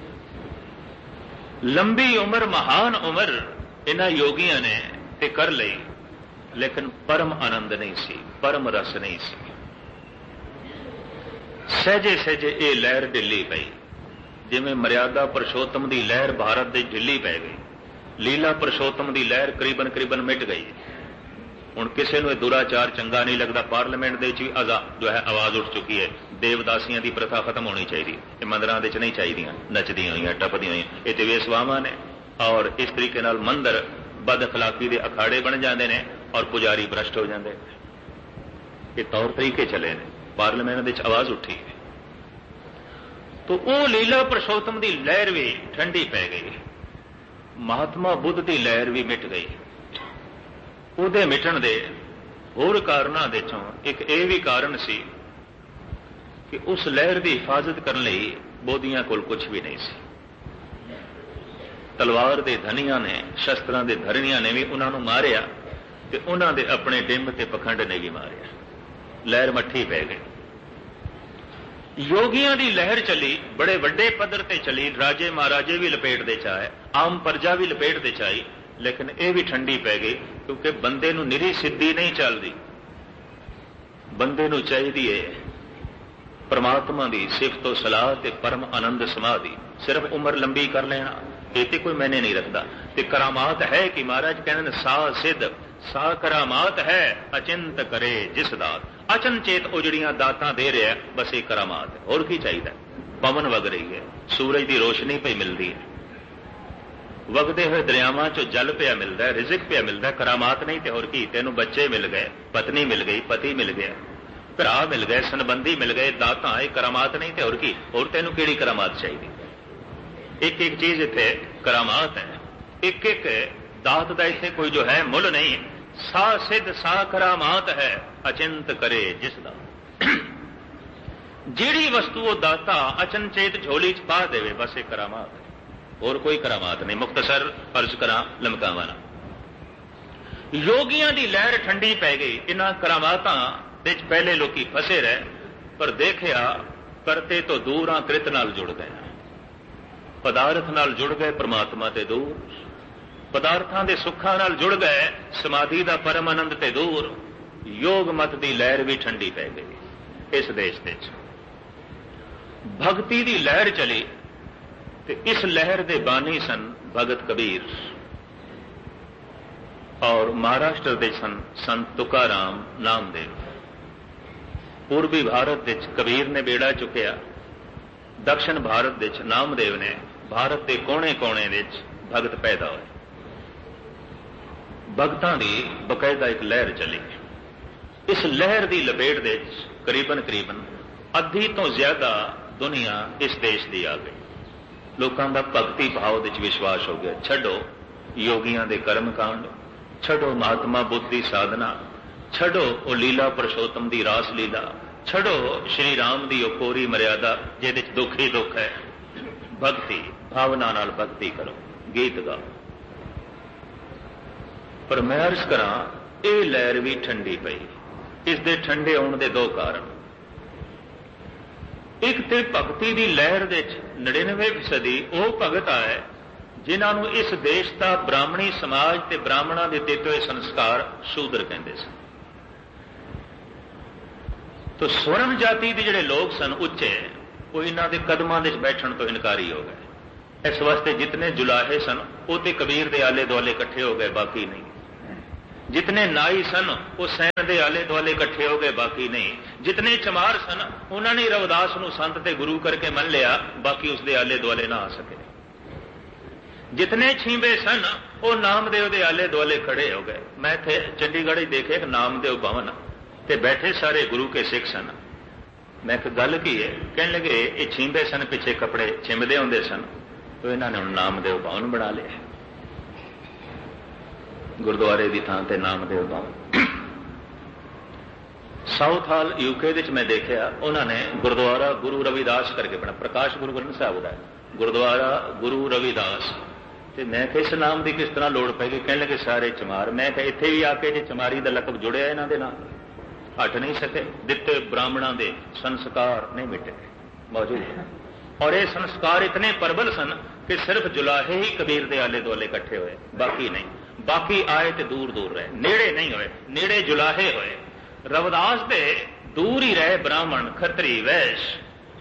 ਲੰਬੀ ਉਮਰ, ਮਹਾਨ ਉਮਰ ਇਹਨਾਂ ਯੋਗੀਆਂ ਨੇ ਤੇ ਕਰ ਲਈ, ਲੇਕਿਨ ਪਰਮ ਆਨੰਦ ਨਹੀਂ ਸੀ, ਪਰਮ ਰਸ ਨਹੀਂ ਸੀ। ਸਹਿਜੇ ਸਹਿਜੇ ਇਹ ਲਹਿਰ ਢਿੱਲੀ ਪਈ, ਜਿਵੇਂ ਮਰਿਆਦਾ ਪੁਰਸ਼ੋਤਮ ਦੀ ਲਹਿਰ ਭਾਰਤ ਦੇ ਢਿੱਲੀ ਪੈ ਗਈ। ਲੀਲਾ ਪੁਰਸ਼ੋਤਮ ਦੀ ਲਹਿਰ ਕਰੀਬਨ ਮਿਟ ਗਈ। ਹੁਣ ਕਿਸੇ ਨੂੰ ਇਹ ਦੁਰਾਚਾਰ ਚੰਗਾ ਨਹੀਂ ਲੱਗਦਾ। ਪਾਰਲੀਮੈਂਟ ਦੇ ਵਿੱਚ ਵੀ ਜੋ ਹੈ ਆਵਾਜ਼ ਉੱਠ ਚੁੱਕੀ ਹੈ, ਦੇਵਦਾਸੀਆਂ ਦੀ ਪ੍ਰਥਾ ਖਤਮ ਹੋਣੀ ਚਾਹੀਦੀ। ਇਹ ਮੰਦਰਾਂ ਦੇ ਵਿੱਚ ਨਹੀਂ ਚਾਹੀਦੀਆਂ, ਨੱਚਦੀਆਂ ਹੋਈਆਂ, ਟੱਪਦੀਆਂ ਹੋਈਆਂ। ਇਹ ਤੇ ਵੇਸਵਾਵਾਂ ਨੇ, ਔਰ ਇਸ ਤਰੀਕੇ ਨਾਲ ਮੰਦਰ ਬਦ ਅਖਲਾਕੀ ਦੇ ਅਖਾੜੇ ਬਣ ਜਾਂਦੇ ਨੇ ਔਰ ਪੁਜਾਰੀ ਭ੍ਰਸ਼ਟ ਹੋ ਜਾਂਦੇ। ਇਹ ਤੌਰ ਤਰੀਕੇ ਚਲੇ ਨੇ। ਪਾਰਲੀਮੈਂਟ ਦੇ ਵਿੱਚ ਆਵਾਜ਼ ਉੱਠੀ ਤਾਂ ਉਹ ਲੀਲਾ ਪੁਰਸ਼ੋਤਮ ਦੀ ਲਹਿਰ ਵੀ ਠੰਡੀ ਪੈ ਗਈ। ਮਹਾਤਮਾ ਬੁੱਧ ਦੀ ਲਹਿਰ ਵੀ ਮਿਟ ਗਈ। ਉਹਦੇ ਮਿਟਣ ਦੇ ਹੋਰ ਕਾਰਨਾਂ ਦੇ ਚੋਂ ਇੱਕ ਇਹ ਵੀ ਕਾਰਨ ਸੀ ਕਿ ਉਸ ਲਹਿਰ ਦੀ ਹਿਫਾਜ਼ਤ ਕਰਨ ਲਈ ਬੋਧੀਆਂ ਕੋਲ ਕੁਝ ਵੀ ਨਹੀਂ ਸੀ। ਤਲਵਾਰ ਦੇ ਧਨੀਆਂ ਨੇ, ਸ਼ਸਤਰਾਂ ਦੇ ਧਰਨੀਆਂ ਨੇ ਵੀ ਉਹਨਾਂ ਨੂੰ ਮਾਰਿਆ ਤੇ ਉਹਨਾਂ ਦੇ ਆਪਣੇ ਡਿੰਬ ਤੇ ਪਖੰਡ ਨੇ ਵੀ ਮਾਰਿਆ। ਲਹਿਰ ਮੱਠੀ ਪੈ ਗਈ। ਯੋਗੀਆਂ ਦੀ ਲਹਿਰ ਚੱਲੀ, ਬੜੇ ਵੱਡੇ ਪੱਧਰ ਤੇ ਚੱਲੀ। ਰਾਜੇ ਮਹਾਰਾਜੇ ਵੀ ਲਪੇਟ ਦੇ ਚ ਆਏ, ਆਮ ਪ੍ਰਜਾ ਵੀ ਲਪੇਟ ਦੇ ਚ ਆਈ, ਲੇਕਿਨ ਇਹ ਵੀ ਠੰਡੀ ਪੈ ਗਈ, ਕਿਉਂਕਿ ਬੰਦੇ ਨੂੰ ਨਿਰੀ ਸਿੱਧੀ ਨਹੀਂ ਚੱਲਦੀ। ਬੰਦੇ ਨੂੰ ਚਾਹੀਦੀ ਹੈ ਪਰਮਾਤਮਾ ਦੀ ਸਿਫਤ ਸਲਾਹ ਤੇ ਪਰਮ ਆਨੰਦ ਸਮਾਧੀ। ਸਿਰਫ ਉਮਰ ਲੰਬੀ ਕਰ ਲੈਣਾ ਇਹ ਤੇ ਕੋਈ ਮੈਨੇ ਨਹੀਂ ਰੱਖਦਾ। ਤੇ ਕਰਾਮਾਤ ਹੈ ਕਿ ਮਹਾਰਾਜ ਕਹਿੰਦੇ ਨੇ ਸਾ ਸਿੱਧ ਸਾ ਕਰਾਮਾਤ ਹੈ ਅਚਿੰਤ ਕਰੇ ਜਿਸ ਦਾਤ। ਅਚਨਚੇਤ ਉਹ ਜਿਹੜੀਆਂ ਦਾਤਾਂ ਦੇ ਰਿਹਾ, ਬਸ ਇਹ ਕਰਾਮਾਤ ਹੈ। ਹੋਰ ਕੀ ਚਾਹੀਦਾ? ਪਵਨ ਵਗ ਰਹੀ ਹੈ, ਸੂਰਜ ਦੀ ਰੋਸ਼ਨੀ ਪਈ ਮਿਲਦੀ ਹੈ, ਵਗਦੇ ਹੋਏ ਦਰਿਆਵਾਂ ਚੋਂ ਜਲ ਪਿਆ ਮਿਲਦਾ ਹੈ, ਰਿਜ਼ਕ ਪਿਆ ਮਿਲਦਾ ਹੈ। ਕਰਾਮਾਤ ਨਹੀਂ ਤੇ ਹੋਰ ਕੀ? ਤੈਨੂੰ ਬੱਚੇ ਮਿਲ ਗਏ, ਪਤਨੀ ਮਿਲ ਗਈ, ਪਤੀ ਮਿਲ ਗਿਆ, ਭਰਾ ਮਿਲ ਗਏ, ਸੰਬੰਧੀ ਮਿਲ ਗਏ, ਦਾਤਾਂ। ਇਹ ਕਰਾਮਾਤ ਨਹੀਂ ਤੇ ਹੋਰ ਕੀ? ਹੋਰ ਤੈਨੂੰ ਕਿਹੜੀ ਕਰਾਮਾਤ ਚਾਹੀਦੀ? ਇੱਕ ਇੱਕ ਚੀਜ਼ ਇੱਥੇ ਕਰਾਮਾਤ ਹੈ। ਇੱਕ ਇੱਕ ਦਾਤ ਦਾ ਇੱਥੇ ਕੋਈ ਜੋ ਹੈ ਮੁੱਲ ਨਹੀਂ। ਸਾ ਸਿੱਧ ਸਾ ਕਰਾਮਾਤ ਹੈ ਅਚਿੰਤ ਕਰੇ ਜਿਸ ਦਾ। ਜਿਹੜੀ ਵਸਤੂ ਉਹ ਦਾਤਾ ਅਚਨਚੇਤ ਝੋਲੀ 'ਚ ਪਾ ਦੇਵੇ, ਬਸ ਇਹ ਕਰਾਮਾਤ ਹੈ। ਹੋਰ ਕੋਈ ਕਰਾਮਾਤ ਨਹੀਂ। ਮੁਖਤਸਰ ਅਰਜ਼ ਕਰਾਂ, ਲਮਕਾਵਾਂ ਨਾ। ਯੋਗੀਆਂ ਦੀ ਲਹਿਰ ਠੰਡੀ ਪੈ ਗਈ। ਇਹਨਾਂ ਕਰਾਮਾਤਾਂ ਦੇ ਵਿੱਚ ਪਹਿਲੇ ਲੋਕੀ ਫਸੇ ਰਹੇ, ਪਰ ਦੇਖਿਆ ਕਰਤੇ ਤੋਂ ਦੂਰ ਆ, ਕ੍ਰਿਤ ਨਾਲ ਜੁੜ ਗਏ, ਪਦਾਰਥ ਨਾਲ ਜੁੜ ਗਏ, ਪਰਮਾਤਮਾ ਤੇ ਦੂਰ। ਪਦਾਰਥਾਂ ਦੇ ਸੁੱਖਾਂ ਨਾਲ ਜੁੜ ਗਏ, ਸਮਾਧੀ ਦਾ ਪਰਮ ਆਨੰਦ ਤੇ ਦੂਰ। ਯੋਗ ਮਤ ਦੀ ਲਹਿਰ ਵੀ ਠੰਡੀ ਪੈ ਗਈ। ਇਸ ਦੇਸ਼ ਦੇ ਵਿੱਚ ਭਗਤੀ ਦੀ ਲਹਿਰ ਚਲੀ ਤੇ ਇਸ ਲਹਿਰ ਦੇ ਬਾਨੀ ਸਨ ਭਗਤ ਕਬੀਰ, ਔਰ ਮਹਾਰਾਸ਼ਟਰ ਦੇ ਸਨ ਸੰਤ ਤੁਕਾਰਾਮ ਨਾਮਦੇਵ। ਪੂਰਬੀ ਭਾਰਤ ਵਿੱਚ ਕਬੀਰ ਨੇ ਬੇੜਾ ਚੁੱਕਿਆ, ਦਕਸ਼ਣ ਭਾਰਤ ਵਿੱਚ ਨਾਮਦੇਵ ਨੇ। ਭਾਰਤ ਦੇ ਕੋਨੇ-ਕੋਨੇ ਵਿੱਚ ਭਗਤ ਪੈਦਾ ਹੋਏ। ਭਗਤਾਂ ਦੀ ਬਕਾਇਦਾ ਇੱਕ ਲਹਿਰ ਚੱਲੀ। ਇਸ ਲਹਿਰ ਦੀ ਲਪੇਟ ਦੇ ਵਿੱਚ ਕਰੀਬਨ ਅੱਧੀ ਤੋਂ ਜ਼ਿਆਦਾ ਦੁਨੀਆ ਇਸ ਦੇਸ਼ ਦੀ ਆ ਗਈ। ਲੋਕਾਂ ਦਾ ਭਗਤੀ ਭਾਵ ਵਿੱਚ ਵਿਸ਼ਵਾਸ ਹੋ ਗਿਆ। ਛੱਡੋ ਯੋਗੀਆਂ ਦੇ ਕਰਮ ਕਾਂਡ, ਛੱਡੋ ਮਹਾਤਮਾ ਬੁੱਧ ਦੀ ਸਾਧਨਾ, ਛੱਡੋ ਉਹ ਲੀਲਾ ਪੁਰਸ਼ੋਤਮ ਦੀ ਰਾਸ ਲੀਲਾ, ਛੱਡੋ ਸ਼੍ਰੀ ਰਾਮ ਦੀ ਉਹ ਕੋਰੀ ਮਰਿਆਦਾ ਜਿਹਦੇ 'ਚ ਦੁੱਖ ਹੀ ਦੁੱਖ ਹੈ। ਭਗਤੀ ਭਾਵਨਾ ਨਾਲ ਭਗਤੀ ਕਰੋ, ਗੀਤ ਗਾਓ। ਪਰ ਮੈਂ ਅਰਜ਼ ਕਰਾਂ, ਇਹ ਲਹਿਰ ਵੀ ਠੰਡੀ ਪਈ। ਇਸ ਦੇ ਠੰਡੇ ਹੋਣ ਦੇ ਦੋ ਕਾਰਨ। ਇੱਕ ਤੇ ਭਗਤੀ ਦੀ ਲਹਿਰ ਦੇ 99% ਉਹ ਭਗਤ ਆਏ ਜਿਨ੍ਹਾਂ ਨੂੰ ਇਸ ਦੇਸ਼ ਦਾ ਬ੍ਰਾਹਮਣੀ ਸਮਾਜ ਤੇ ਬ੍ਰਾਹਮਣਾਂ ਦੇ ਦਿੱਤੇ ਹੋਏ ਸੰਸਕਾਰ ਸ਼ੂਦਰ ਕਹਿੰਦੇ ਸਨ। ਤੋ ਸਵਰਨ ਜਾਤੀ ਦੇ ਜਿਹੜੇ ਲੋਕ ਸਨ ਉੱਚੇ, ਉਹ ਇਹਨਾਂ ਦੇ ਕਦਮਾਂ ਦੇ ਬੈਠਣ ਤੋਂ ਇਨਕਾਰੀ ਹੋ ਗਏ। ਇਸ ਵਾਸਤੇ ਜਿਤਨੇ ਜੁਲਾਹੇ ਸਨ ਉਹ ਤੇ ਕਬੀਰ ਦੇ ਆਲੇ ਦੁਆਲੇ ਇਕੱਠੇ ਹੋ ਗਏ, ਬਾਕੀ ਨਹੀਂ। जितने नाई सन वो सैन के आले दुआले इकट्ठे हो गए, बाकी नहीं। जितने चमार सन उन्होंने रविदास को संत ते गुरु करके मन लिया, बाकी उसके आले दुआले ना आ सके। जितने छींबे सन वो नामदेव के आले दुआले खड़े हो गए। मैं थे चंडीगढ़ ही देखे एक नामदेव भवन ते बैठे सारे गुरु के सिख सन। मैं गल की है, कहने लगे ये छींबे सन, पिछे कपड़े छिमदे होंदे सन, तो इन्होंने नामदेव भवन बना लिया, गुरुद्वारे की थां ते नामदेव भवन। साउथ हाल यूके मैं देखा, उन्होंने गुरुद्वारा गुरु रविदास करके बना, प्रकाश गुरु ग्रंथ साहब का गुरुद्वारा गुरु रविदास। तो मैं किस नाम की किस तरह लोड़ पै गई, कहने लगे सारे चमार। मैं क्या इत्थे भी आके जो चमारी का लकब जुड़िया इन्हों के नाम हट नहीं सके। दिते ब्राह्मणों के संस्कार नहीं मिटे, मौजूद है। और ये संस्कार इतने प्रबल सन कि सिर्फ जुलाहे ही कबीर के आले दुआले इकट्ठे हुए, बाकी नहीं। बाकी आए तो दूर दूर रहे, नेड़े नहीं होए, नेड़े जुलाहे होए। रविदास दे दूर ही रहे ब्राह्मण खतरी वैश्य,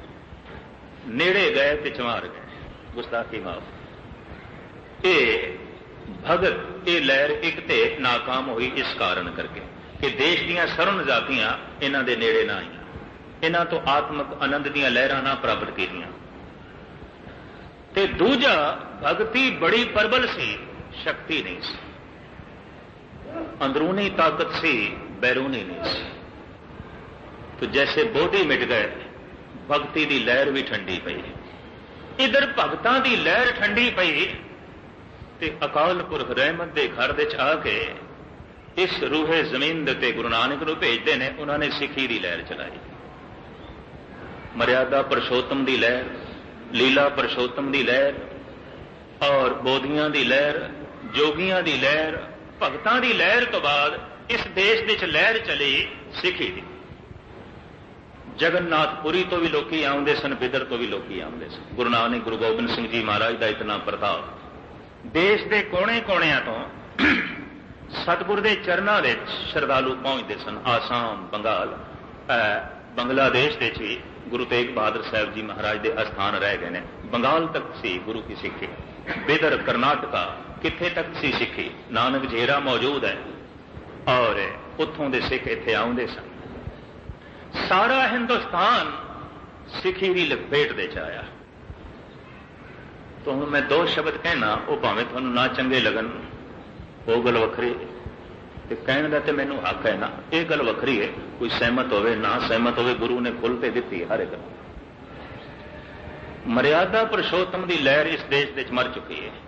नेड़े गए तो चमार गए। गुस्ताखी माफ। ये भगत ये लहर एक ते नाकाम हुई इस कारण करके कि देश दियां सरन जातियां इन्हां दे नेड़े ना आईयां, इन्हां तो आत्मक आनंद दियां लहरां ना प्राप्त कीतियां। ते दूजा भगती बड़ी प्रबल सी, शक्ति नहीं सी, अंदरूनी ताकत सी, बैरूनी नहीं सी। तो जैसे बोधि मिट गए, भगती दी लहर भी ठंडी पई। इधर भगतां दी लहर ठंडी पई ते अकाल पुरख रहमत दे घर दे आके इस रूहे जमीन दे गुरु नानक नूं भेजदे ने। उन्होंने सिखी दी लहर चलाई, मर्यादा पुरुषोत्तम दी लहर, लीला पुरुषोत्तम दी लहर और बोधियां दी लहर, जोगियां दी लहर, भगतां दी लहर तो बाद इस देश विच लहर चली सिखी दी। जगन्नाथपुरी तो भी लोग आउंदे सन, बिदर तो भी लोग आउंदे सन। गुरु नानक गुरु गोबिंद सिंह जी महाराज का इतना प्रताप, देश के कोने कोणियां तो सतगुर के चरणों में श्रद्धालु पहुंचते सन। आसाम, बंगाल, बंगलादेश के भी गुरु तेग बहादुर साहब जी महाराज के अस्थान रह गए हैं। बंगाल तक सी गुरु की सिक्खी, बिदर कर्नाटका किथे तक सी सिक्खी, नानक झेरा मौजूद है और उत्थों के सिख इत्थे आउंदे सन। सारा हिंदुस्तान सिक्खी की लपेट दे आया। तो हूँ मैं दो शब्द कहना, वो भावें तुहानूं ना चंगे लगन, वो गल वखरी, कहने का तो मैनू हक है ना। ये गल वखरी है, कोई सहमत होवे ना सहमत होवे, गुरु ने खुल के दी हर एक। मर्यादा पुरुषोत्तम की लहर इस देश में मर चुकी है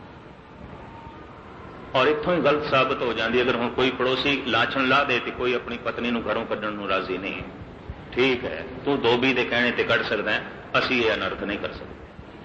और इत्थों ही गलत साबित हो जाती। अगर हूँ कोई पड़ोसी लाछन ला दे तो कोई अपनी पत्नी नूं घरों कढ़ण नूं राजी नहीं है, ठीक है, तू धोबी के कहने ते कढ़ सकदा है, असीं ये अनर्थ नहीं कर सकते।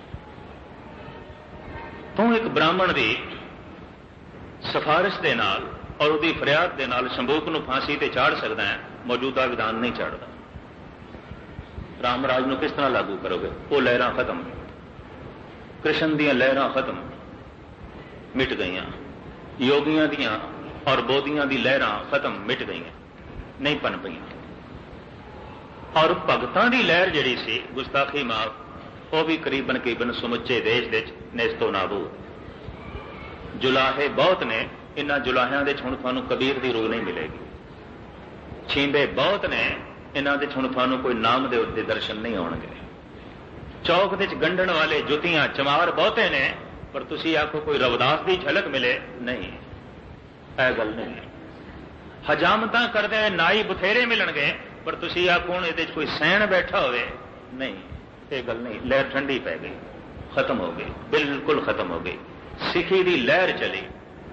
तू एक ब्राह्मण की सिफारिश के नाल और उसकी फरियाद के नाल शंभूक नूं फांसी ते चाड़ सकदा है, मौजूदा विधान नहीं चाड़ता। रामराज नूं किस तरह लागू करोगे? वो लहरां खत्म, कृष्ण दीयां लहरां खत्म, मिट गईयां, योगियां दीयां और बोधियां दी लहरां खत्म, मिट गईयां, नहीं पन पईयां। और भगतां दी लहर जिहड़ी सी, गुस्ताखी माफ, वो भी करीबन समुचे देश दे नेस्तो नाबूद। जुलाहे बहुत ने, इन्हां जुलाहियां दे हुण तुहानूं कबीर दी रूह नहीं मिलेगी। छींबे बहुत ने, इन्हां दे हुण तुहानूं कोई नामदेव दे दर्शन नहीं होणगे। चौक दे गंढण वाले जुतियां चमार बहुते ने, पर तुसीं आखो कोई रविदास की झलक मिले, नहीं, यह गल नहीं। हजामतां करदे नाई बथेरे मिलणगे, पर तुसीं आखो हुण इहदे कोई सैन बैठा होवे, नहीं, ये गल नहीं। लहर ठंडी पै गई, खत्म हो गई, बिल्कुल खत्म हो गई। सिखी की लहर चली,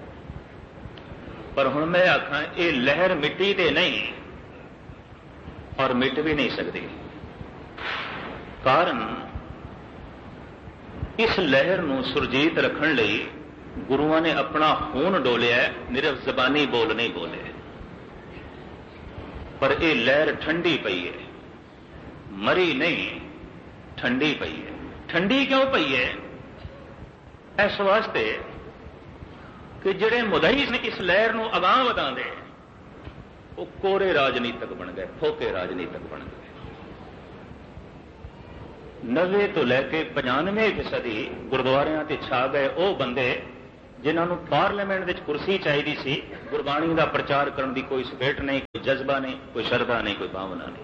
पर हुण मैं आखां ये लहर मिट्टी ते नहीं और मिट भी नहीं सकती। कारण इस लहर नूं सुरजीत रखण लई गुरुआं ने अपना खून डोलिया, निरफ जबानी बोल नहीं बोले। पर यह लहर ठंडी पई है, मरी नहीं, ठंडी पई है। ठंडी क्यों पई है? इस वास्ते कि जिहड़े मुदई ने इस लहर नूं अगांह वधांदे, वो कोरे राजनीतक बन गए, फोके राजनीतक बन गए। 90 तो लैके 95% गुरुद्वारियां ते छा गए वो बंदे जिन्होंने पार्लीमेंट ਵਿੱਚ ਕੁਰਸੀ ਚਾਹੀਦੀ ਸੀ, ਗੁਰਬਾਣੀ ਦਾ ਪ੍ਰਚਾਰ ਕਰਨ ਦੀ ਕੋਈ ਸਪੇਟ ਨਹੀਂ, ਕੋਈ ਜਜ਼ਬਾ ਨਹੀਂ, ਕੋਈ ਸ਼ਰਧਾ ਨਹੀਂ, ਕੋਈ ਭਾਵਨਾ ਨਹੀਂ।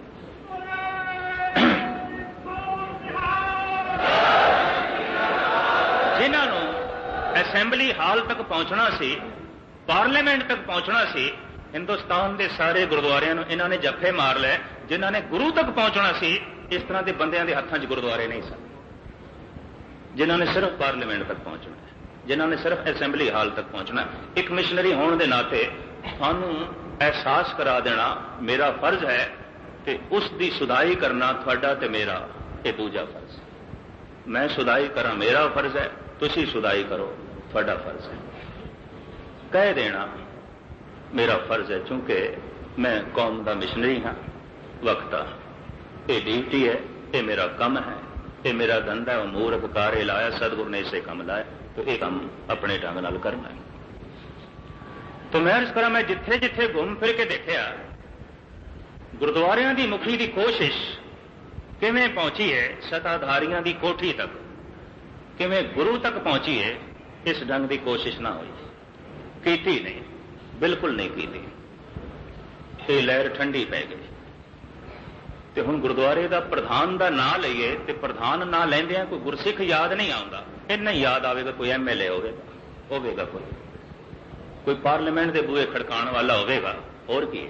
ਜਿਨ੍ਹਾਂ ਨੂੰ ਅਸੈਂਬਲੀ ਹਾਲ ਤੱਕ ਪਹੁੰਚਣਾ ਸੀ, ਪਾਰਲੀਮੈਂਟ ਤੱਕ ਪਹੁੰਚਣਾ ਸੀ, ਹਿੰਦੁਸਤਾਨ ਦੇ ਸਾਰੇ ਗੁਰਦੁਆਰਿਆਂ ਨੂੰ ਇਹਨਾਂ ਨੇ ਜੱਫੇ ਮਾਰ ਲਏ। ਜਿਨ੍ਹਾਂ ਨੇ ਗੁਰੂ ਤੱਕ ਪਹੁੰਚਣਾ ਸੀ, ਇਸ ਤਰ੍ਹਾਂ ਦੇ ਬੰਦਿਆਂ ਦੇ ਹੱਥਾਂ 'ਚ ਗੁਰਦੁਆਰੇ ਨਹੀਂ ਸਨ। ਜਿਨ੍ਹਾਂ ਨੇ ਸਿਰਫ ਪਾਰਲੀਮੈਂਟ ਤੱਕ ਪਹੁੰਚਣਾ, ਜਿਨ੍ਹਾਂ ਨੇ ਸਿਰਫ ਅਸੈਂਬਲੀ ਹਾਲ ਤੱਕ ਪਹੁੰਚਣਾ। ਇੱਕ ਮਿਸ਼ਨਰੀ ਹੋਣ ਦੇ ਨਾਤੇ ਤੁਹਾਨੂੰ ਅਹਿਸਾਸ ਕਰਾ ਦੇਣਾ ਮੇਰਾ ਫਰਜ਼ ਹੈ, ਤੇ ਉਸ ਦੀ ਸੁਧਾਈ ਕਰਨਾ ਤੁਹਾਡਾ ਤੇ ਮੇਰਾ ਇਹ ਦੂਜਾ ਫਰਜ਼। ਮੈਂ ਸੁਧਾਈ ਕਰਾਂ ਮੇਰਾ ਫਰਜ਼ ਹੈ, ਤੁਸੀਂ ਸੁਧਾਈ ਕਰੋ ਤੁਹਾਡਾ ਫਰਜ਼ ਹੈ। ਕਹਿ ਦੇਣਾ ਮੇਰਾ ਫਰਜ਼ ਹੈ, ਕਿਉਂਕਿ ਮੈਂ ਕੌਮ ਦਾ ਮਿਸ਼ਨਰੀ ਹਾਂ। ਵਕਤ ਆ, ਇਹ ਡਿਊਟੀ ਹੈ, ਇਹ ਮੇਰਾ ਕੰਮ ਹੈ, ਇਹ ਮੇਰਾ ਧੰਦਾ ਹੈ। ਮੂਰਖ ਕਾਰੇ ਲਾਇਆ, ਸਤਿਗੁਰ ਨੇ ਇਸੇ ਕੰਮ ਲਾਇਆ, ਤੇ ਇਹ ਕੰਮ ਆਪਣੇ ਢੰਗ ਨਾਲ ਕਰਨਾ ਹੈ। ਤਾਂ ਮੈਂ ਇਸ ਤਰ੍ਹਾਂ ਮੈਂ ਜਿੱਥੇ ਜਿੱਥੇ ਘੁੰਮ ਫਿਰ ਕੇ ਦੇਖਿਆ, ਗੁਰਦੁਆਰਿਆਂ ਦੀ ਮੁਖੀ ਦੀ ਕੋਸ਼ਿਸ਼ ਕਿਵੇਂ ਪਹੁੰਚੀ ਹੈ ਸਤਾਧਾਰੀਆਂ ਦੀ ਕੋਠੀ ਤੱਕ, ਕਿਵੇਂ ਗੁਰੂ ਤੱਕ ਪਹੁੰਚੀ ਹੈ, ਇਸ ਢੰਗ ਦੀ ਕੋਸ਼ਿਸ਼ ਨਾ ਹੋਈ, ਕੀਤੀ ਨਹੀਂ, ਬਿਲਕੁਲ ਨਹੀਂ ਕੀਤੀ। ਇਹ ਲਹਿਰ ਠੰਡੀ ਪੈ ਗਈ। ਤੇ ਹੁਣ ਗੁਰਦੁਆਰੇ ਦਾ ਪ੍ਰਧਾਨ ਦਾ ਨਾਂ ਲਈਏ, ਤੇ ਪ੍ਰਧਾਨ ਨਾਂ ਲੈਂਦਿਆਂ ਕੋਈ ਗੁਰਸਿੱਖ ਯਾਦ ਨਹੀਂ ਆਉਂਦਾ। ਇੰਨਾ ਹੀ ਯਾਦ ਆਵੇਗਾ ਕੋਈ MLA ਹੋਵੇਗਾ, ਕੋਈ ਪਾਰਲੀਮੈਂਟ ਦੇ ਬੂਹੇ ਖੜਕਾਉਣ ਵਾਲਾ ਹੋਵੇਗਾ, ਹੋਰ ਕੀ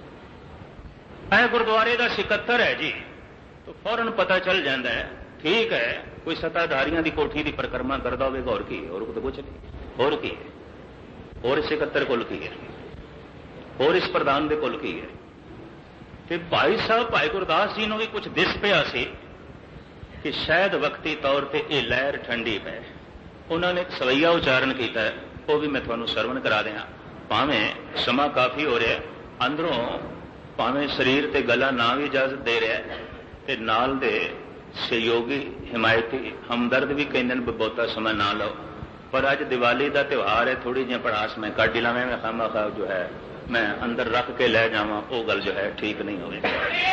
ਹੈ। ਇਹ ਗੁਰਦੁਆਰੇ ਦਾ ਸਕੱਤਰ ਹੈ ਜੀ, ਤਾਂ ਫੌਰਨ ਪਤਾ ਚੱਲ ਜਾਂਦਾ ਹੈ, ਠੀਕ ਹੈ, ਕੋਈ ਸਤਾਧਾਰੀਆਂ ਦੀ ਕੋਠੀ ਦੀ ਪਰਿਕਰਮਾ ਕਰਦਾ ਹੋਵੇਗਾ, ਹੋਰ ਕੀ ਹੈ, ਹੋਰ ਕੁਝ ਨਹੀਂ, ਹੋਰ ਕੀ ਹੈ, ਹੋਰ ਇਸ ਸਕੱਤਰ ਕੋਲ ਕੀ ਹੈ, ਹੋਰ ਇਸ ਪ੍ਰਧਾਨ ਦੇ ਕੋਲ ਕੀ ਹੈ। ਤੇ ਭਾਈ ਸਾਹਿਬ ਭਾਈ ਗੁਰਦਾਸ ਜੀ ਨੂੰ ਵੀ ਕੁਝ ਦਿਸ ਪਿਆ ਸੀ ਕਿ ਸ਼ਾਇਦ ਵਕਤੀ ਤੌਰ ਤੇ ਇਹ ਲਹਿਰ ਠੰਡੀ ਪੈ। ਉਹਨਾਂ ਨੇ ਇੱਕ ਸਵਈਆ ਉਚਾਰਨ ਕੀਤਾ, ਉਹ ਵੀ ਮੈਂ ਤੁਹਾਨੂੰ ਸਰਵਣ ਕਰਾ ਦਿਆਂ। ਭਾਵੇਂ ਸਮਾਂ ਕਾਫੀ ਹੋ ਰਿਹਾ, ਅੰਦਰੋਂ ਭਾਵੇਂ ਸਰੀਰ ਤੇ ਗਲਾ ਨਾ ਵੀ ਇਜਾਜ਼ਤ ਦੇ ਰਿਹਾ, ਤੇ ਨਾਲ ਦੇ ਸਹਿਯੋਗੀ ਹਿਮਾਇਤੀ ਹਮਦਰਦ ਵੀ ਕਹਿੰਦੇ ਨੇ ਬਹੁਤਾ ਸਮਾਂ ਨਾ ਲਓ, ਪਰ ਅੱਜ ਦੀਵਾਲੀ ਦਾ ਤਿਉਹਾਰ ਹੈ, ਥੋੜੀ ਜਿਹੀ ਪੜਾਸ ਮੈਂ ਕੱਢ ਲਵਾਂ, ਮੈਂ ਖਾਮਖਾ ਜੋ ਹੈ ਮੈਂ ਅੰਦਰ ਰੱਖ ਕੇ ਲੈ ਜਾਵਾਂ, ਉਹ ਗੱਲ ਜੋ ਹੈ ਠੀਕ ਨਹੀਂ ਹੋਵੇਗੀ।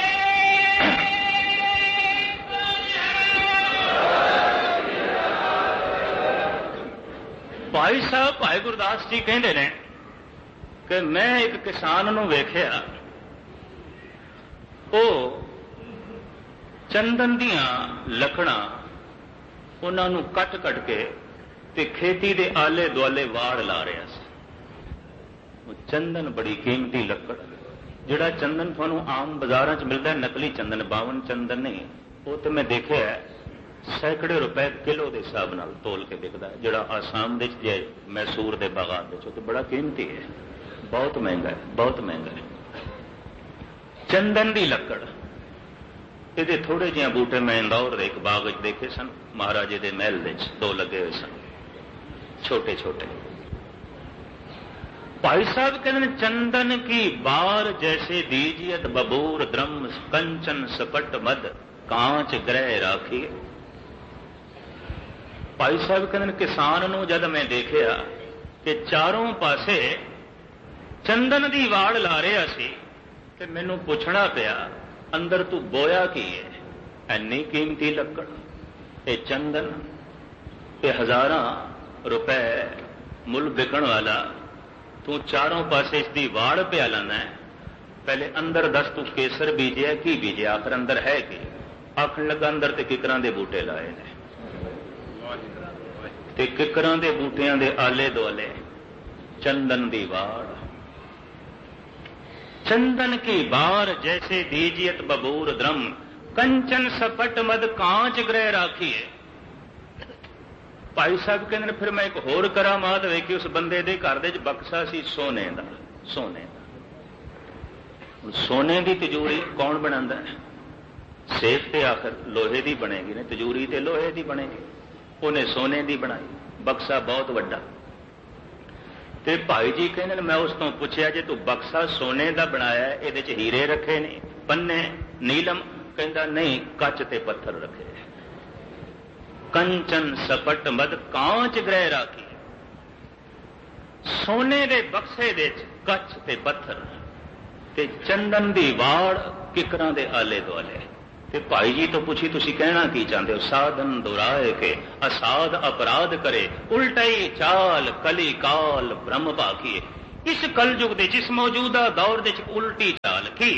ਭਾਈ ਸਾਹਿਬ ਭਾਈ ਗੁਰਦਾਸ ਜੀ ਕਹਿੰਦੇ ਨੇ ਕਿ ਮੈਂ ਇੱਕ ਕਿਸਾਨ ਨੂੰ ਵੇਖਿਆ, ਉਹ ਚੰਦਨ ਦੀਆਂ ਲੱਕੜਾਂ ਉਹਨਾਂ ਨੂੰ ਕੱਟ ਕੇ ਤੇ ਖੇਤੀ ਦੇ ਆਲੇ ਦੁਆਲੇ ਵਾੜ ਲਾ ਰਿਹਾ ਸੀ। ਚੰਦਨ ਬੜੀ ਕੀਮਤੀ ਲੱਕੜ, ਜਿਹੜਾ ਚੰਦਨ ਤੁਹਾਨੂੰ ਆਮ ਬਾਜ਼ਾਰਾਂ 'ਚ ਮਿਲਦਾ ਨਕਲੀ ਚੰਦਨ, ਬਾਵਨ ਚੰਦਨ ਨਹੀਂ, ਉਹ ਤੇ ਮੈਂ ਦੇਖਿਆ ਸੈਂਕੜੇ ਰੁਪਏ ਕਿਲੋ ਦੇ ਹਿਸਾਬ ਨਾਲ ਤੋਲ ਕੇ ਵਿਕਦਾ, ਜਿਹੜਾ ਆਸਾਮ ਦੇ ਜੇ ਮੈਸੂਰ ਦੇ ਬਾਗਾਂ ਵਿੱਚ, ਉਹ ਤੇ ਬੜਾ ਕੀਮਤੀ ਹੈ, ਬਹੁਤ ਮਹਿੰਗਾ ਹੈ, ਬਹੁਤ ਮਹਿੰਗਾ ਹੈ। ਚੰਦਨ ਦੀ ਲੱਕੜ, ਇਹਦੇ ਥੋੜੇ ਜਿਹੇ ਬੂਟੇ ਮੈਂ ਇੰਦੌਰ ਦੇ ਇੱਕ ਬਾਗ ਵਿੱਚ ਦੇਖੇ ਸਨ, ਮਹਾਰਾਜੇ ਦੇ ਮਹਿਲ ਵਿੱਚ 2 ਲੱਗੇ ਹੋਏ ਸਨ, ਛੋਟੇ ਛੋਟੇ। भाई साहब कहते हैं चंदन की बार जैसे दीजियत बबूर द्रम कंचन सपट मद कांच ग्रह राखी। भाई साहब कहते हैं किसान नूं जद मैं देखिया कि चारों पासे चंदन की वाड़ ला रहा सी ते मैनू पुछना पिया अंदर तू बोया की है, इन्नी कीमती लकड़, ये चंदन, ये हजारां रुपए मुल बिकण वाला, तू चारों पासे इसकी वाड़ पिया लाना है, पहले अंदर दस तू केसर बीजिया की बीजिया, आखिर अंदर है कि आखन लगा अंदर ते किकरां दे बूटे लाए ने, ते किकरां दे बूटियां दे आले दुआले चंदन दी वाड़। चंदन की बार जैसे दीजियत बबूर द्रम कंचन सपट मद कांच ग्रह राखी है। भाई साहब कहते फिर मैं एक होर करामात वेखी, उस बंदे दे घर दे बक्सा सी सोने दा, सोने दा। सोने की तिजोरी कौन बनांदा है? सेफ ते आखिर लोहे की बनेगी ने, तिजोरी ते लोहे की बनेगी, उन्हें सोने की बनाई, बक्सा बहुत वड्डा। ते भाई जी कहते मैं उस तो पूछया जे तू बक्सा सोने का बनाया है, इहदे च हीरे रखे ने, पन्ने नीलम? कहंदा नहीं, कच ते पत्थर रखे। कंचन सपट मद कांच ग्रह राखी। सोने दे बक्से दे कच ते पत्थर ते चंदन दी वाड़ किकरां दे आले दुआले। ਤੇ ਭਾਈ ਜੀ ਤੋਂ ਪੁੱਛੀ ਤੁਸੀਂ ਕਹਿਣਾ ਕੀ ਚਾਹੁੰਦੇ ਹੋ? ਸਾਧਨ ਦੁਰਾਏ ਕੇ ਅਸਾਧ ਅਪਰਾਧ ਕਰੇ, ਉਲਟਾਈ ਚਾਲ ਕਲੀ ਕਾਲ ਬ੍ਰਹਮ ਭਾਖੀਏ। ਇਸ ਕਲਯੁਗ ਦੇ ਜਿਸ ਮੌਜੂਦਾ ਦੌਰ ਦੇ ਚ ਉਲਟੀ ਚਾਲ ਕੀ,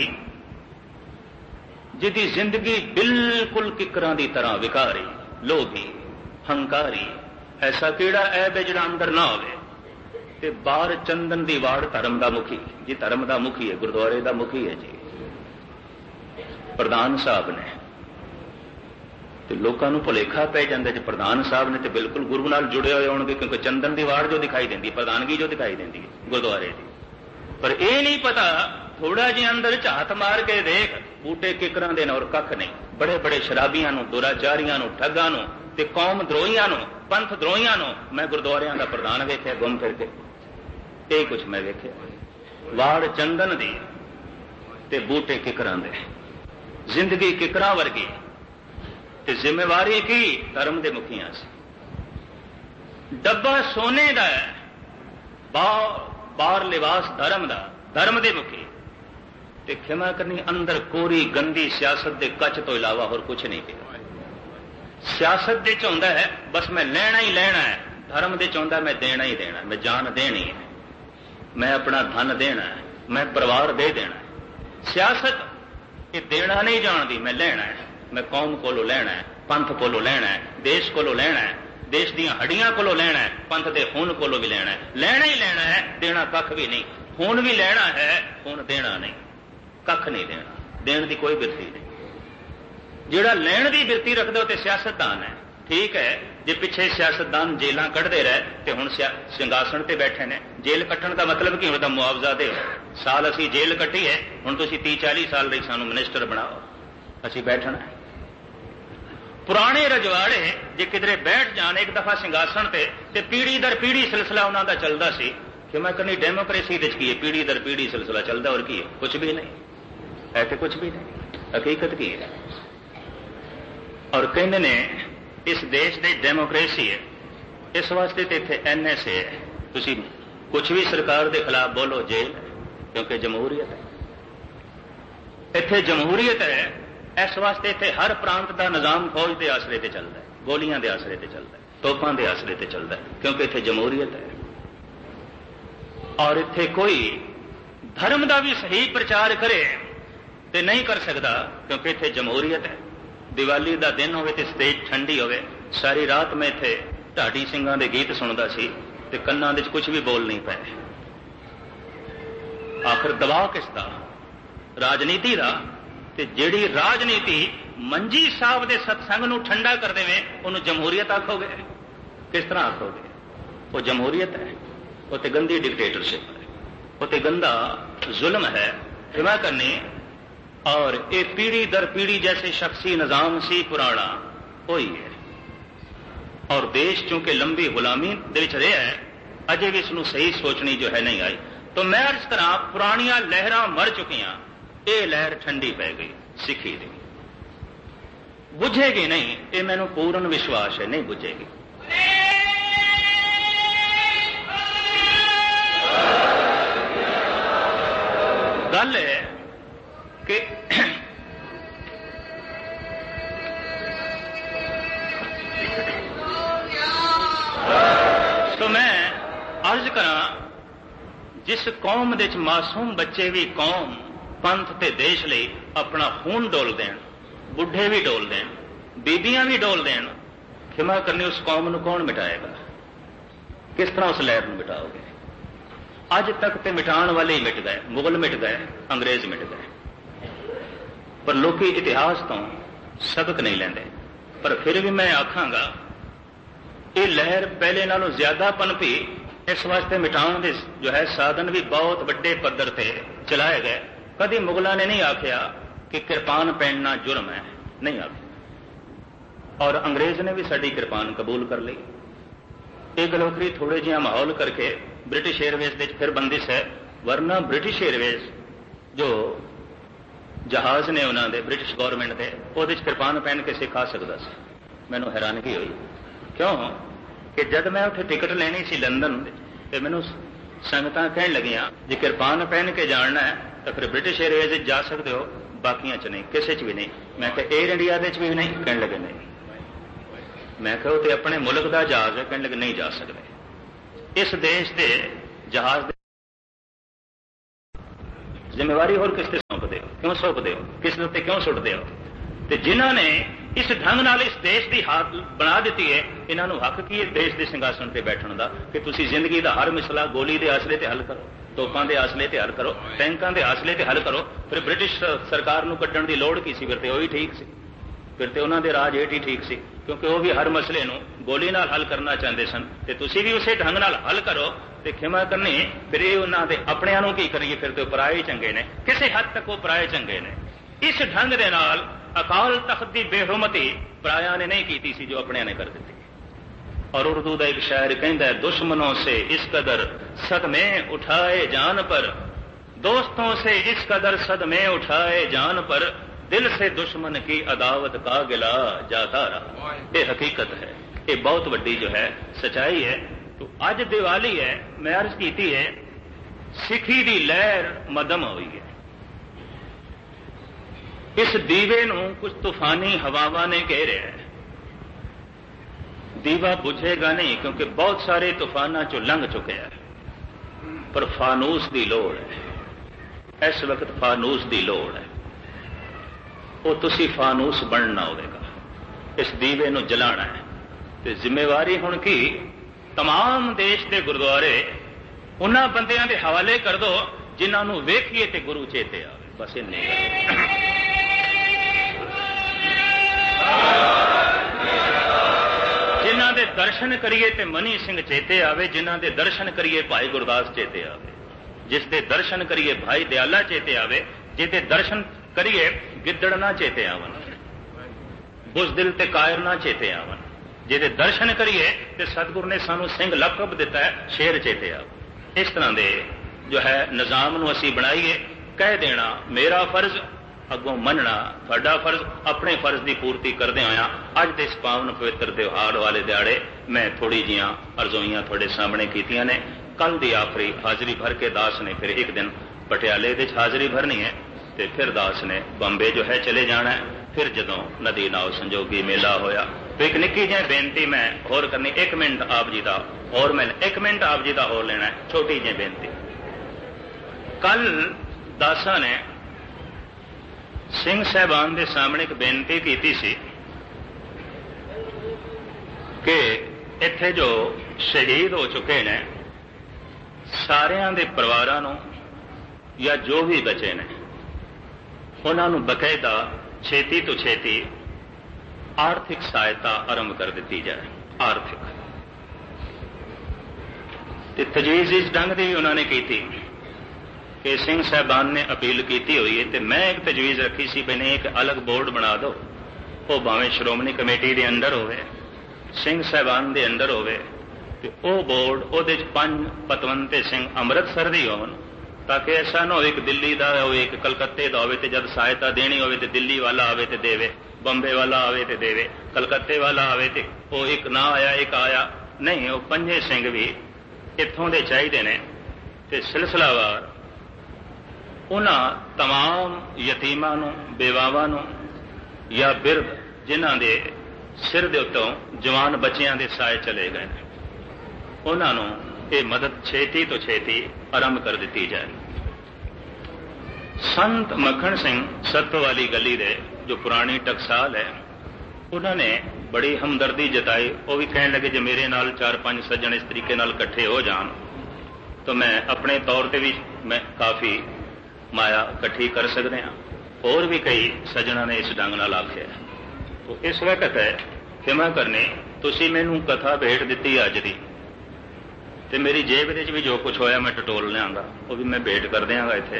ਜਿਹਦੀ ਜ਼ਿੰਦਗੀ ਬਿਲਕੁਲ ਕਿਕਰਾਂ ਦੀ ਤਰ੍ਹਾਂ ਵਿਕਾਰੀ, ਲੋਭੀ, ਹੰਕਾਰੀ, ਐਸਾ ਕਿਹੜਾ ਐਬ ਹੈ ਜਿਹੜਾ ਅੰਦਰ ਨਾ ਹੋਵੇ। ਤੇ ਬਾਹਰ ਚੰਦਨ ਦੀ ਵਾੜ ਧਰਮ ਦਾ ਮੁਖੀ ਜੀ, ਧਰਮ ਦਾ ਮੁਖੀ ਹੈ, ਗੁਰਦੁਆਰੇ ਦਾ ਮੁਖੀ ਹੈ ਜੀ, ਪ੍ਰਧਾਨ ਸਾਹਿਬ ਨੇ। ਤੇ ਲੋਕਾਂ ਨੂੰ ਭੁਲੇਖਾ ਪੈ ਜਾਂਦਾ ਜੇ ਪ੍ਰਧਾਨ ਸਾਹਿਬ ਨੇ ਤੇ ਬਿਲਕੁਲ ਗੁਰੂ ਨਾਲ ਜੁੜੇ ਹੋਏ ਹੋਣਗੇ, ਕਿਉਂਕਿ ਚੰਦਨ ਦੀ ਵਾੜ ਜੋ ਦਿਖਾਈ ਦਿੰਦੀ, ਪ੍ਰਧਾਨਗੀ ਜੋ ਦਿਖਾਈ ਦਿੰਦੀ ਹੈ ਗੁਰਦੁਆਰੇ ਦੀ। ਪਰ ਇਹ ਨਹੀਂ ਪਤਾ, ਥੋੜਾ ਜਿਹਾ ਅੰਦਰ ਝਾਤ ਮਾਰ ਕੇ ਦੇਖ, ਬੂਟੇ ਕਿਕਰਾਂ ਦੇ ਨੇ ਔਰ ਕੱਖ ਨਹੀਂ। ਬੜੇ ਬੜੇ ਸ਼ਰਾਬੀਆਂ ਨੂੰ, ਦੁਰਾਚਾਰੀਆਂ ਨੂੰ, ਠੱਗਾਂ ਨੂੰ ਤੇ ਕੌਮ ਦਰੋਹੀਆਂ ਨੂੰ, ਪੰਥ ਦਰੋਹੀਆਂ ਨੂੰ ਮੈਂ ਗੁਰਦੁਆਰਿਆਂ ਦਾ ਪ੍ਰਧਾਨ ਵੇਖਿਆ ਘੁੰਮ ਫਿਰ ਕੇ। ਇਹ ਕੁਝ ਮੈਂ ਵੇਖਿਆ, ਵਾੜ ਚੰਦਨ ਦੀ ਤੇ ਬੂਟੇ ਕਿਕਰਾਂ ਦੇ, ਜ਼ਿੰਦਗੀ ਕਿਕਰਾਂ ਵਰਗੀ। ਤੇ ਜ਼ਿੰਮੇਵਾਰੀ ਕੀ? ਧਰਮ ਦੇ ਮੁਖੀਆਂ ਸੀ। ਡੱਬਾ ਸੋਨੇ ਦਾ ਹੈ, ਬਾਹਰ ਲਿਬਾਸ ਧਰਮ ਦਾ, ਧਰਮ ਦੇ ਮੁਖੀ। ਤੇ ਖਿਮਾ ਕਰਨੀ ਅੰਦਰ ਕੋਰੀ ਗੰਦੀ ਸਿਆਸਤ ਦੇ ਕੱਚ ਤੋਂ ਇਲਾਵਾ ਹੋਰ ਕੁਝ ਨਹੀਂ ਕਿਹਾ। ਸਿਆਸਤ ਦੇ ਚ ਹੁੰਦਾ ਹੈ ਬਸ ਮੈਂ ਲੈਣਾ ਹੀ ਲੈਣਾ ਹੈ, ਧਰਮ ਦੇ ਚ ਹੁੰਦਾ ਮੈਂ ਦੇਣਾ ਹੀ ਦੇਣਾ, ਮੈਂ ਜਾਨ ਦੇਣੀ ਹੈ, ਮੈਂ ਆਪਣਾ ਧਨ ਦੇਣਾ ਹੈ, ਮੈਂ ਪਰਿਵਾਰ ਦੇ ਦੇਣਾ ਹੈ। ਸਿਆਸਤ ਇਹ ਦੇਣਾ ਨਹੀਂ ਜਾਣਦੀ, ਮੈਂ ਲੈਣਾ ਹੈ, ਮੈਂ ਕੌਮ ਕੋਲੋਂ ਲੈਣਾ ਹੈ, ਪੰਥ ਕੋਲੋਂ ਲੈਣਾ ਹੈ, ਦੇਸ਼ ਕੋਲੋਂ ਲੈਣਾ ਹੈ, ਦੇਸ਼ ਦੀਆਂ ਹੱਡੀਆਂ ਕੋਲੋਂ ਲੈਣਾ ਹੈ, ਪੰਥ ਦੇ ਖੂਨ ਕੋਲੋਂ ਵੀ ਲੈਣਾ ਹੈ। ਲੈਣਾ ਹੀ ਲੈਣਾ ਹੈ, ਦੇਣਾ ਕੱਖ ਵੀ ਨਹੀਂ। ਖੂਨ ਵੀ ਲੈਣਾ ਹੈ, ਖੂਨ ਦੇਣਾ ਨਹੀਂ, ਕੱਖ ਨਹੀਂ ਦੇਣਾ, ਦੇਣ ਦੀ ਕੋਈ ਬਿਰਤੀ ਨਹੀਂ। ਜਿਹੜਾ ਲੈਣ ਦੀ ਬਿਰਤੀ ਰੱਖਦਾ ਉਹ ਤੇ ਸਿਆਸਤਦਾਨ ਹੈ। ਠੀਕ ਹੈ, ਜੇ ਪਿੱਛੇ ਸਿਆਸਤਦਾਨ ਜੇਲਾਂ ਕੱਢਦੇ ਰਹੇ ਤੇ ਹੁਣ ਸਿੰਘਾਸਣ ਤੇ ਬੈਠੇ ਨੇ। ਜੇਲ੍ਹ ਕੱਟਣ ਦਾ ਮਤਲਬ ਕੀ ਹੁੰਦਾ? ਮੁਆਵਜ਼ਾ ਦਿਓ। ਸਾਲ ਅਸੀਂ ਜੇਲ੍ਹ ਕੱਟੀ ਹੈ, ਹੁਣ ਤੁਸੀਂ 30-40 ਸਾਲ ਲਈ ਸਾਨੂੰ ਮਿਨਿਸਟਰ ਬਣਾਓ, ਅਸੀਂ ਬੈਠਣਾ ਹੈ। ਪੁਰਾਣੇ ਰਜਵਾੜੇ ਜੇ ਕਿਧਰੇ ਬੈਠ ਜਾਣ ਇੱਕ ਦਫਾ ਸਿੰਘਾਸਣ ਤੇ ਪੀੜੀ ਦਰ ਪੀੜੀ ਸਿਲਸਿਲਾ ਉਹਨਾਂ ਦਾ ਚੱਲਦਾ ਸੀ। ਕਿ ਮੈਂ ਕਹਿੰਦੀ ਡੈਮੋਕ੍ਰੇਸੀ ਦੇ ਚ ਕੀ ਹੈ? ਪੀੜੀ ਦਰ ਪੀੜੀ ਸਿਲਸਿਲਾ ਚੱਲਦਾ, ਔਰ ਕੀ ਹੈ? ਕੁਝ ਵੀ ਨਹੀਂ ਹੈ, ਤੇ ਕੁਝ ਵੀ ਨਹੀਂ। ਹਕੀਕਤ ਕੀ ਹੈ? ਔਰ ਕਹਿੰਦੇ ਨੇ ਇਸ ਦੇਸ਼ ਦੀ ਡੈਮੋਕ੍ਰੇਸੀ ਹੈ, ਇਸ ਵਾਸਤੇ ਤੇ ਇੱਥੇ NSA ਹੈ। ਤੁਸੀਂ ਕੁਝ ਵੀ ਸਰਕਾਰ ਦੇ ਖਿਲਾਫ ਬੋਲੋ, ਜੇਲ੍ਹ, ਕਿਉਂਕਿ ਜਮਹੂਰੀਅਤ ਹੈ। ਇੱਥੇ ਜਮਹੂਰੀਅਤ ਹੈ, ਇਸ ਵਾਸਤੇ ਇੱਥੇ ਹਰ ਪ੍ਰਾਂਤ ਦਾ ਨਿਜ਼ਾਮ ਫੌਜ ਦੇ ਆਸਰੇ ਤੇ ਚੱਲਦਾ ਹੈ, ਗੋਲੀਆਂ ਦੇ ਆਸਰੇ ਤੇ ਚੱਲਦਾ ਹੈ, ਤੋਪਾਂ ਦੇ ਆਸਰੇ ਤੇ ਚੱਲਦਾ ਹੈ, ਕਿਉਂਕਿ ਇੱਥੇ ਜਮਹੂਰੀਅਤ ਹੈ। ਔਰ ਇੱਥੇ ਕੋਈ ਧਰਮ ਦਾ ਵੀ ਸਹੀ ਪ੍ਰਚਾਰ ਕਰੇ ਤੇ ਨਹੀਂ ਕਰ ਸਕਦਾ, ਕਿਉਂਕਿ ਇੱਥੇ ਜਮਹੂਰੀਅਤ ਹੈ। ਦੀਵਾਲੀ ਦਾ ਦਿਨ ਹੋਵੇ ਤੇ ਸਟੇਜ ਠੰਡੀ ਹੋਵੇ, ਸਾਰੀ ਰਾਤ ਮੈਂ ਇੱਥੇ ਢਾਡੀ ਸਿੰਘਾਂ ਦੇ ਗੀਤ ਸੁਣਦਾ ਸੀ ਤੇ ਕੰਨਾਂ ਦੇ ਚ ਕੁਝ ਵੀ ਬੋਲ ਨਹੀਂ ਪਏ। ਆਖਰ ਦਬਾਅ ਕਿਸ ਦਾ? ਰਾਜਨੀਤੀ ਦਾ। ਤੇ ਜਿਹੜੀ ਰਾਜਨੀਤੀ ਮੰਜੀ ਸਾਹਿਬ ਦੇ ਸਤਸੰਗ ਨੂੰ ਠੰਡਾ ਕਰ ਦੇਵੇ, ਉਹਨੂੰ ਜਮਹੂਰੀਅਤ ਆਖੋਗੇ? ਕਿਸ ਤਰ੍ਹਾਂ ਆਖੋਗੇ? ਉਹ ਜਮਹੂਰੀਅਤ ਹੈ, ਉਹ ਤੇ ਗੰਦੀ ਡਿਕਟੇਟਰਸ਼ਿਪ ਹੈ, ਉਹ ਤੇ ਗੰਦਾ ਜ਼ੁਲਮ ਹੈ, ਹਿਮਾ ਕਰਨੀ। और ये पीढ़ी दर पीढ़ी जैसे शख्सी निजाम सी पुराना वही है। और देश चूंकि लंबी गुलामी दे विच रहा है, अजे भी इसनूं सही सोचनी जो है नहीं आई। तो मैं इस तरह पुरानियां लहरां मर चुकियां, ये लहर ठंडी पै गई सिखी दी। बुझेगी नहीं, ये मैनूं पूर्ण विश्वास है, नहीं बुझेगी। गल है कि तो मैं अर्ज करा, जिस कौम दे मासूम बच्चे भी कौम पंथ ते देश ਲਈ अपना खून डोल देन, बुढ़े भी डोल देन, बीबियां भी डोल देन, खिमा करनी उस कौम ਨੂੰ कौन मिटाएगा? किस तरह उस लहर ਨੂੰ मिटाओगे? अज तक तो मिटाण वाले ही मिट गए, मुगल मिट गए, अंग्रेज मिट गए, पर लोग इतिहास तो सबक नहीं लेंदे। पर फिर भी मैं आखांगा ये लहर पहले नालों ज्यादा पनपी, इस वास्ते मिटाण दे जो है साधन भी बहुत बड़े पद्धर ते चलाए गए। कभी मुगलों ने नहीं आख्या कि किरपान पहनना जुर्म है, नहीं आख्या, और अंग्रेज ने भी साड़ी किरपान कबूल कर ली। एक गलोखरी थोड़े जिहा माहौल करके ब्रिटिश एयरवेज दे फिर बंदिश है, वरना ब्रिटिश एयरवेज जो जहाज ने उन्होंने ब्रिटिश गौरमेंट के वो किरपान पहन के सिखा सकता सी। मैनू हैरानगी हुई, क्यों कि जब मैं उत्थे टिकट लेनी सी लंदन, तो मैनू संगतां कहन लगियां जे किरपान पहन के जाना है तो फिर ब्रिटिश एयरवेज जा सकते हो, बाकियां च नहीं, किसी च भी नहीं। मैं कहा एयर इंडिया भी नहीं, कहने लगे नहीं। मैं कहा तो अपने मुल्क का जहाज है, कहने लगे नहीं जा सकते। इस देश के जहाज जिम्मेवारी होर किस ते सौंपते हो, क्यों सौंपते हो, किस उत्ते क्यों सुटते हो? तो जिन्होंने इस ढंग नाल इस देश की हालत बना दी है, इन्हों हक की है देश के सिंघासन पर बैठने का कि तुसी जिंदगी का हर मसला गोली के आसले ते हल करो, तोपां के आसले ते हल करो, टैंकां के आसले ते हल करो। फिर ब्रिटिश सरकार नूं कड्डण की लोड़ की सी? फिर तो वही ठीक सी, फिर तो उन्होंने राज हेठ ही ठीक सी, क्योंकि वह भी हर मसले नूं गोली नाल हल करना चाहते सन। तो तुसी भी उसे ढंग नाल हल करो तो खिमा करनी। फिर ये उन्होंने अपने नूं की करिए, फिर तो पराए ही चंगे ने, किसी हद तक वो पराए चंगे ने। इस ढंग दे नाल अकाल तख्त की बेहुरमती पराया ने नहीं की सी, जो अपने ने कर दी। और उर्दू का एक शायर कहता है, दुश्मनों से इस कदर सदमे उठाए जान पर, दोस्तों से इस कदर सदमे उठाए जान पर, दिल से दुश्मन की अदावत का गिला जाता रहा। ये हकीकत है, ये बहुत बड़ी जो है सच्चाई है। तो अज दिवाली है, मैं अर्ज की है, सिखी की लहर मदम हुई है। इस दीवे नूं कुछ तूफानी हवावां ने घेर है। दीवा बुझेगा नहीं, क्योंकि बहुत सारे तूफाना चो लंघ चुके हैं, पर फानूस की लोड़ है। इस वक्त फानूस की लोड़ है, वो तुसी फानूस बनना होगा, इस दीवे नूं जलाना है। तो जिम्मेवारी हुण की तमाम देश के गुरुद्वारे उन्हां बंदियां दे हवाले कर दो जिन्हां नूं वेखीए ते गुरु चेते आवे। बस इन्नी जिन्हां दे दर्शन करिए ते मनी सिंह चेते आवे, जिन्हां दे दर्शन करिए भाई गुरदास चेते आवे, जिस दे दर्शन करिए भाई दयाला चेते आवे, जिहदे दर्शन करिए गिद्दड़ ना चेते आवन, बुज़दिल ते कायर ना चेते आवन, जिहदे दर्शन करिए ते सतगुरु ने सानू सिंह लकब दिता है, शेर चेते आवे। इस तरह दे जो है निजाम नूं असीं बनाईए। कह देना मेरा फर्ज, अगों मनना तुहाडा फर्ज। अपने फर्ज की पूर्ति करदे होया अज दे इस पावन पवित्र त्योहार वाले दिहाड़े मैं थोड़ी जिहियां अर्जोइयां तुहाडे सामने कीतियां ने। कल दी आखिरी हाजरी भर के दास ने फिर एक दिन पटियाले दे हाजरी भरनी है, तो फिर दास ने बंबे जो है चले जाना है। फिर जदों नदी नाव संजोगी मेला होया, तो एक निक्की जी बेनती मैं होर करनी, 1 मिनट आप जी का और मैं 1 मिनट आप जी का होर लेना है, छोटी जी बेनती। कल दासा ने सिंह साहबान के सामने एक बेनती की सी कि इत्थे जो शहीद हो चुके हैं सारियां दे परिवारां नूं या जो भी बचे ने उन्हां नूं बकायदा छेती तो छेती आर्थिक सहायता आरंभ कर दी जाए। आर्थिक तजवीज़ इस ढंग की उन्होंने की थी कि सिंह साहबान ने अपील की हुई है, तो मैं एक तजवीज़ रखी सी भी नहीं एक अलग बोर्ड बना दो, वो भावें श्रोमणी कमेटी के अंडर होवे, सिंह साहबान के अंडर होवे, तो वो बोर्ड वो 5 पतवंते सिंह अमृतसर दी होवन, ताकि ऐसा ना हो एक दिल्ली का हो एक कलकत्ते का हो, जब सहायता देनी हो तो दिल्ली वाला आवे तो देवे, बंबे वाला आवे तो देवे, कलकत्ते वाला आवे तो वो एक ना आया एक आया नहीं। वो 5 सिंह भी इत्थों के चाहिए ने, तो सिलसिलावार उन्हां तमाम यतीमां नूं, बेवावां नूं या बिरध जिन्हां दे सिर दे उत्तों जवान बच्चियां दे साए चले गए, उन्हां नूं ये मदद छेती तो छेती आरंभ कर दी जाए। संत मक्खण सिंह सत्तो वाली गली दे जो पुरानी टकसाल है, उन्होंने बड़ी हमदर्दी जताई। वो भी कहने लगे जो मेरे नाल 4-5 सज्जन इस तरीके नाल इकट्ठे हो जान तो मैं अपने तौर पर भी मैं काफ़ी माया इकट्ठी कर सकते हैं। और भी कई सज्जना ने इस ढंग नाल आख्या। तो इस वक्त है खिमा करनी, तुसी मैनू कथा भेट दी अज दी, तो मेरी जेब भी जो कुछ होया मैं टटोल लियांगा, वो भी मैं भेंट कर देंगा इत्थे।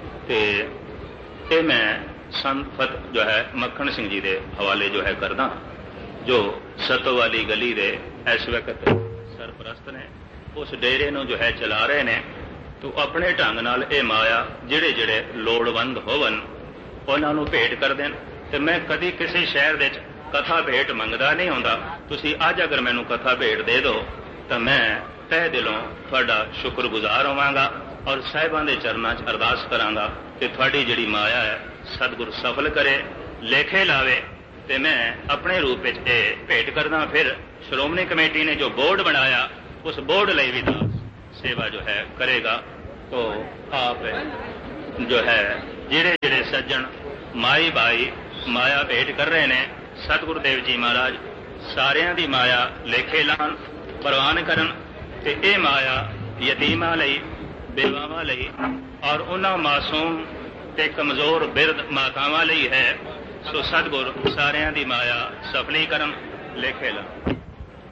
ते मैं संत जो है मक्खण सिंह जी के हवाले जो है करदा, जो सतो वाली गली दे इस वक्त सरप्रस्त ने, उस डेरे नूं जो है चला रहे ने। तो अपने ढंग नाल ये माया जिहड़े जिहड़े लोड़वंद होवन उन्हां नूं भेंट कर देन। ते मैं कदी किसी शहर दे कथा भेंट मंगदा नहीं हुंदा, तुसीं अज अगर मैनूं कथा भेंट दे दो तो मैं तह दिलों तुहाडा शुक्रगुजार होवांगा
ਔਰ ਸਾਹਿਬਾਂ ਦੇ ਚਰਨਾਂ 'ਚ ਅਰਦਾਸ ਕਰਾਂਗਾ ਕਿ ਤੁਹਾਡੀ ਜਿਹੜੀ ਮਾਇਆ ਹੈ ਸਤਿਗੁਰ ਸਫਲ ਕਰੇ, ਲੇਖੇ ਲਾਵੇ, ਤੇ ਮੈਂ ਆਪਣੇ ਰੂਪ ਵਿੱਚ ਇਹ ਭੇਟ ਕਰਦਾ। ਫਿਰ ਸ਼੍ਰੋਮਣੀ ਕਮੇਟੀ ਨੇ ਜੋ ਬੋਰਡ ਬਣਾਇਆ ਉਸ ਬੋਰਡ ਲਈ ਵੀ ਦਾਸ ਸੇਵਾ ਜੋ ਹੈ ਕਰੇਗਾ। तो आप जो है ਜਿਹੜੇ ਜਿਹੜੇ ਸੱਜਣ ਮਾਈ ਬਾਈ ਮਾਇਆ ਭੇਟ ਕਰ ਰਹੇ ਨੇ, ਸਤਿਗੁਰਦੇਵ ਜੀ ਮਹਾਰਾਜ ਸਾਰਿਆਂ ਦੀ ਮਾਇਆ ਲੇਖੇ ਲਾਣ, ਪ੍ਰਵਾਨ ਕਰਨ, ਤੇ ਇਹ ਮਾਇਆ ਯਤੀਮਾਂ ਲਈ, ਬੇਵਾਵਾਂ ਲਈ ਔਰ ਉਹਨਾਂ ਮਾਸੂਮ ਤੇ ਕਮਜ਼ੋਰ ਬਿਰਧ ਮਾਤਾਵਾਂ ਲਈ ਹੈ। ਸੋ ਸਤਿਗੁਰ ਸਾਰਿਆਂ ਦੀ ਮਾਇਆ ਸਫਲੀ ਕਰਨ, ਲੇਖੇ ਲਾਣ।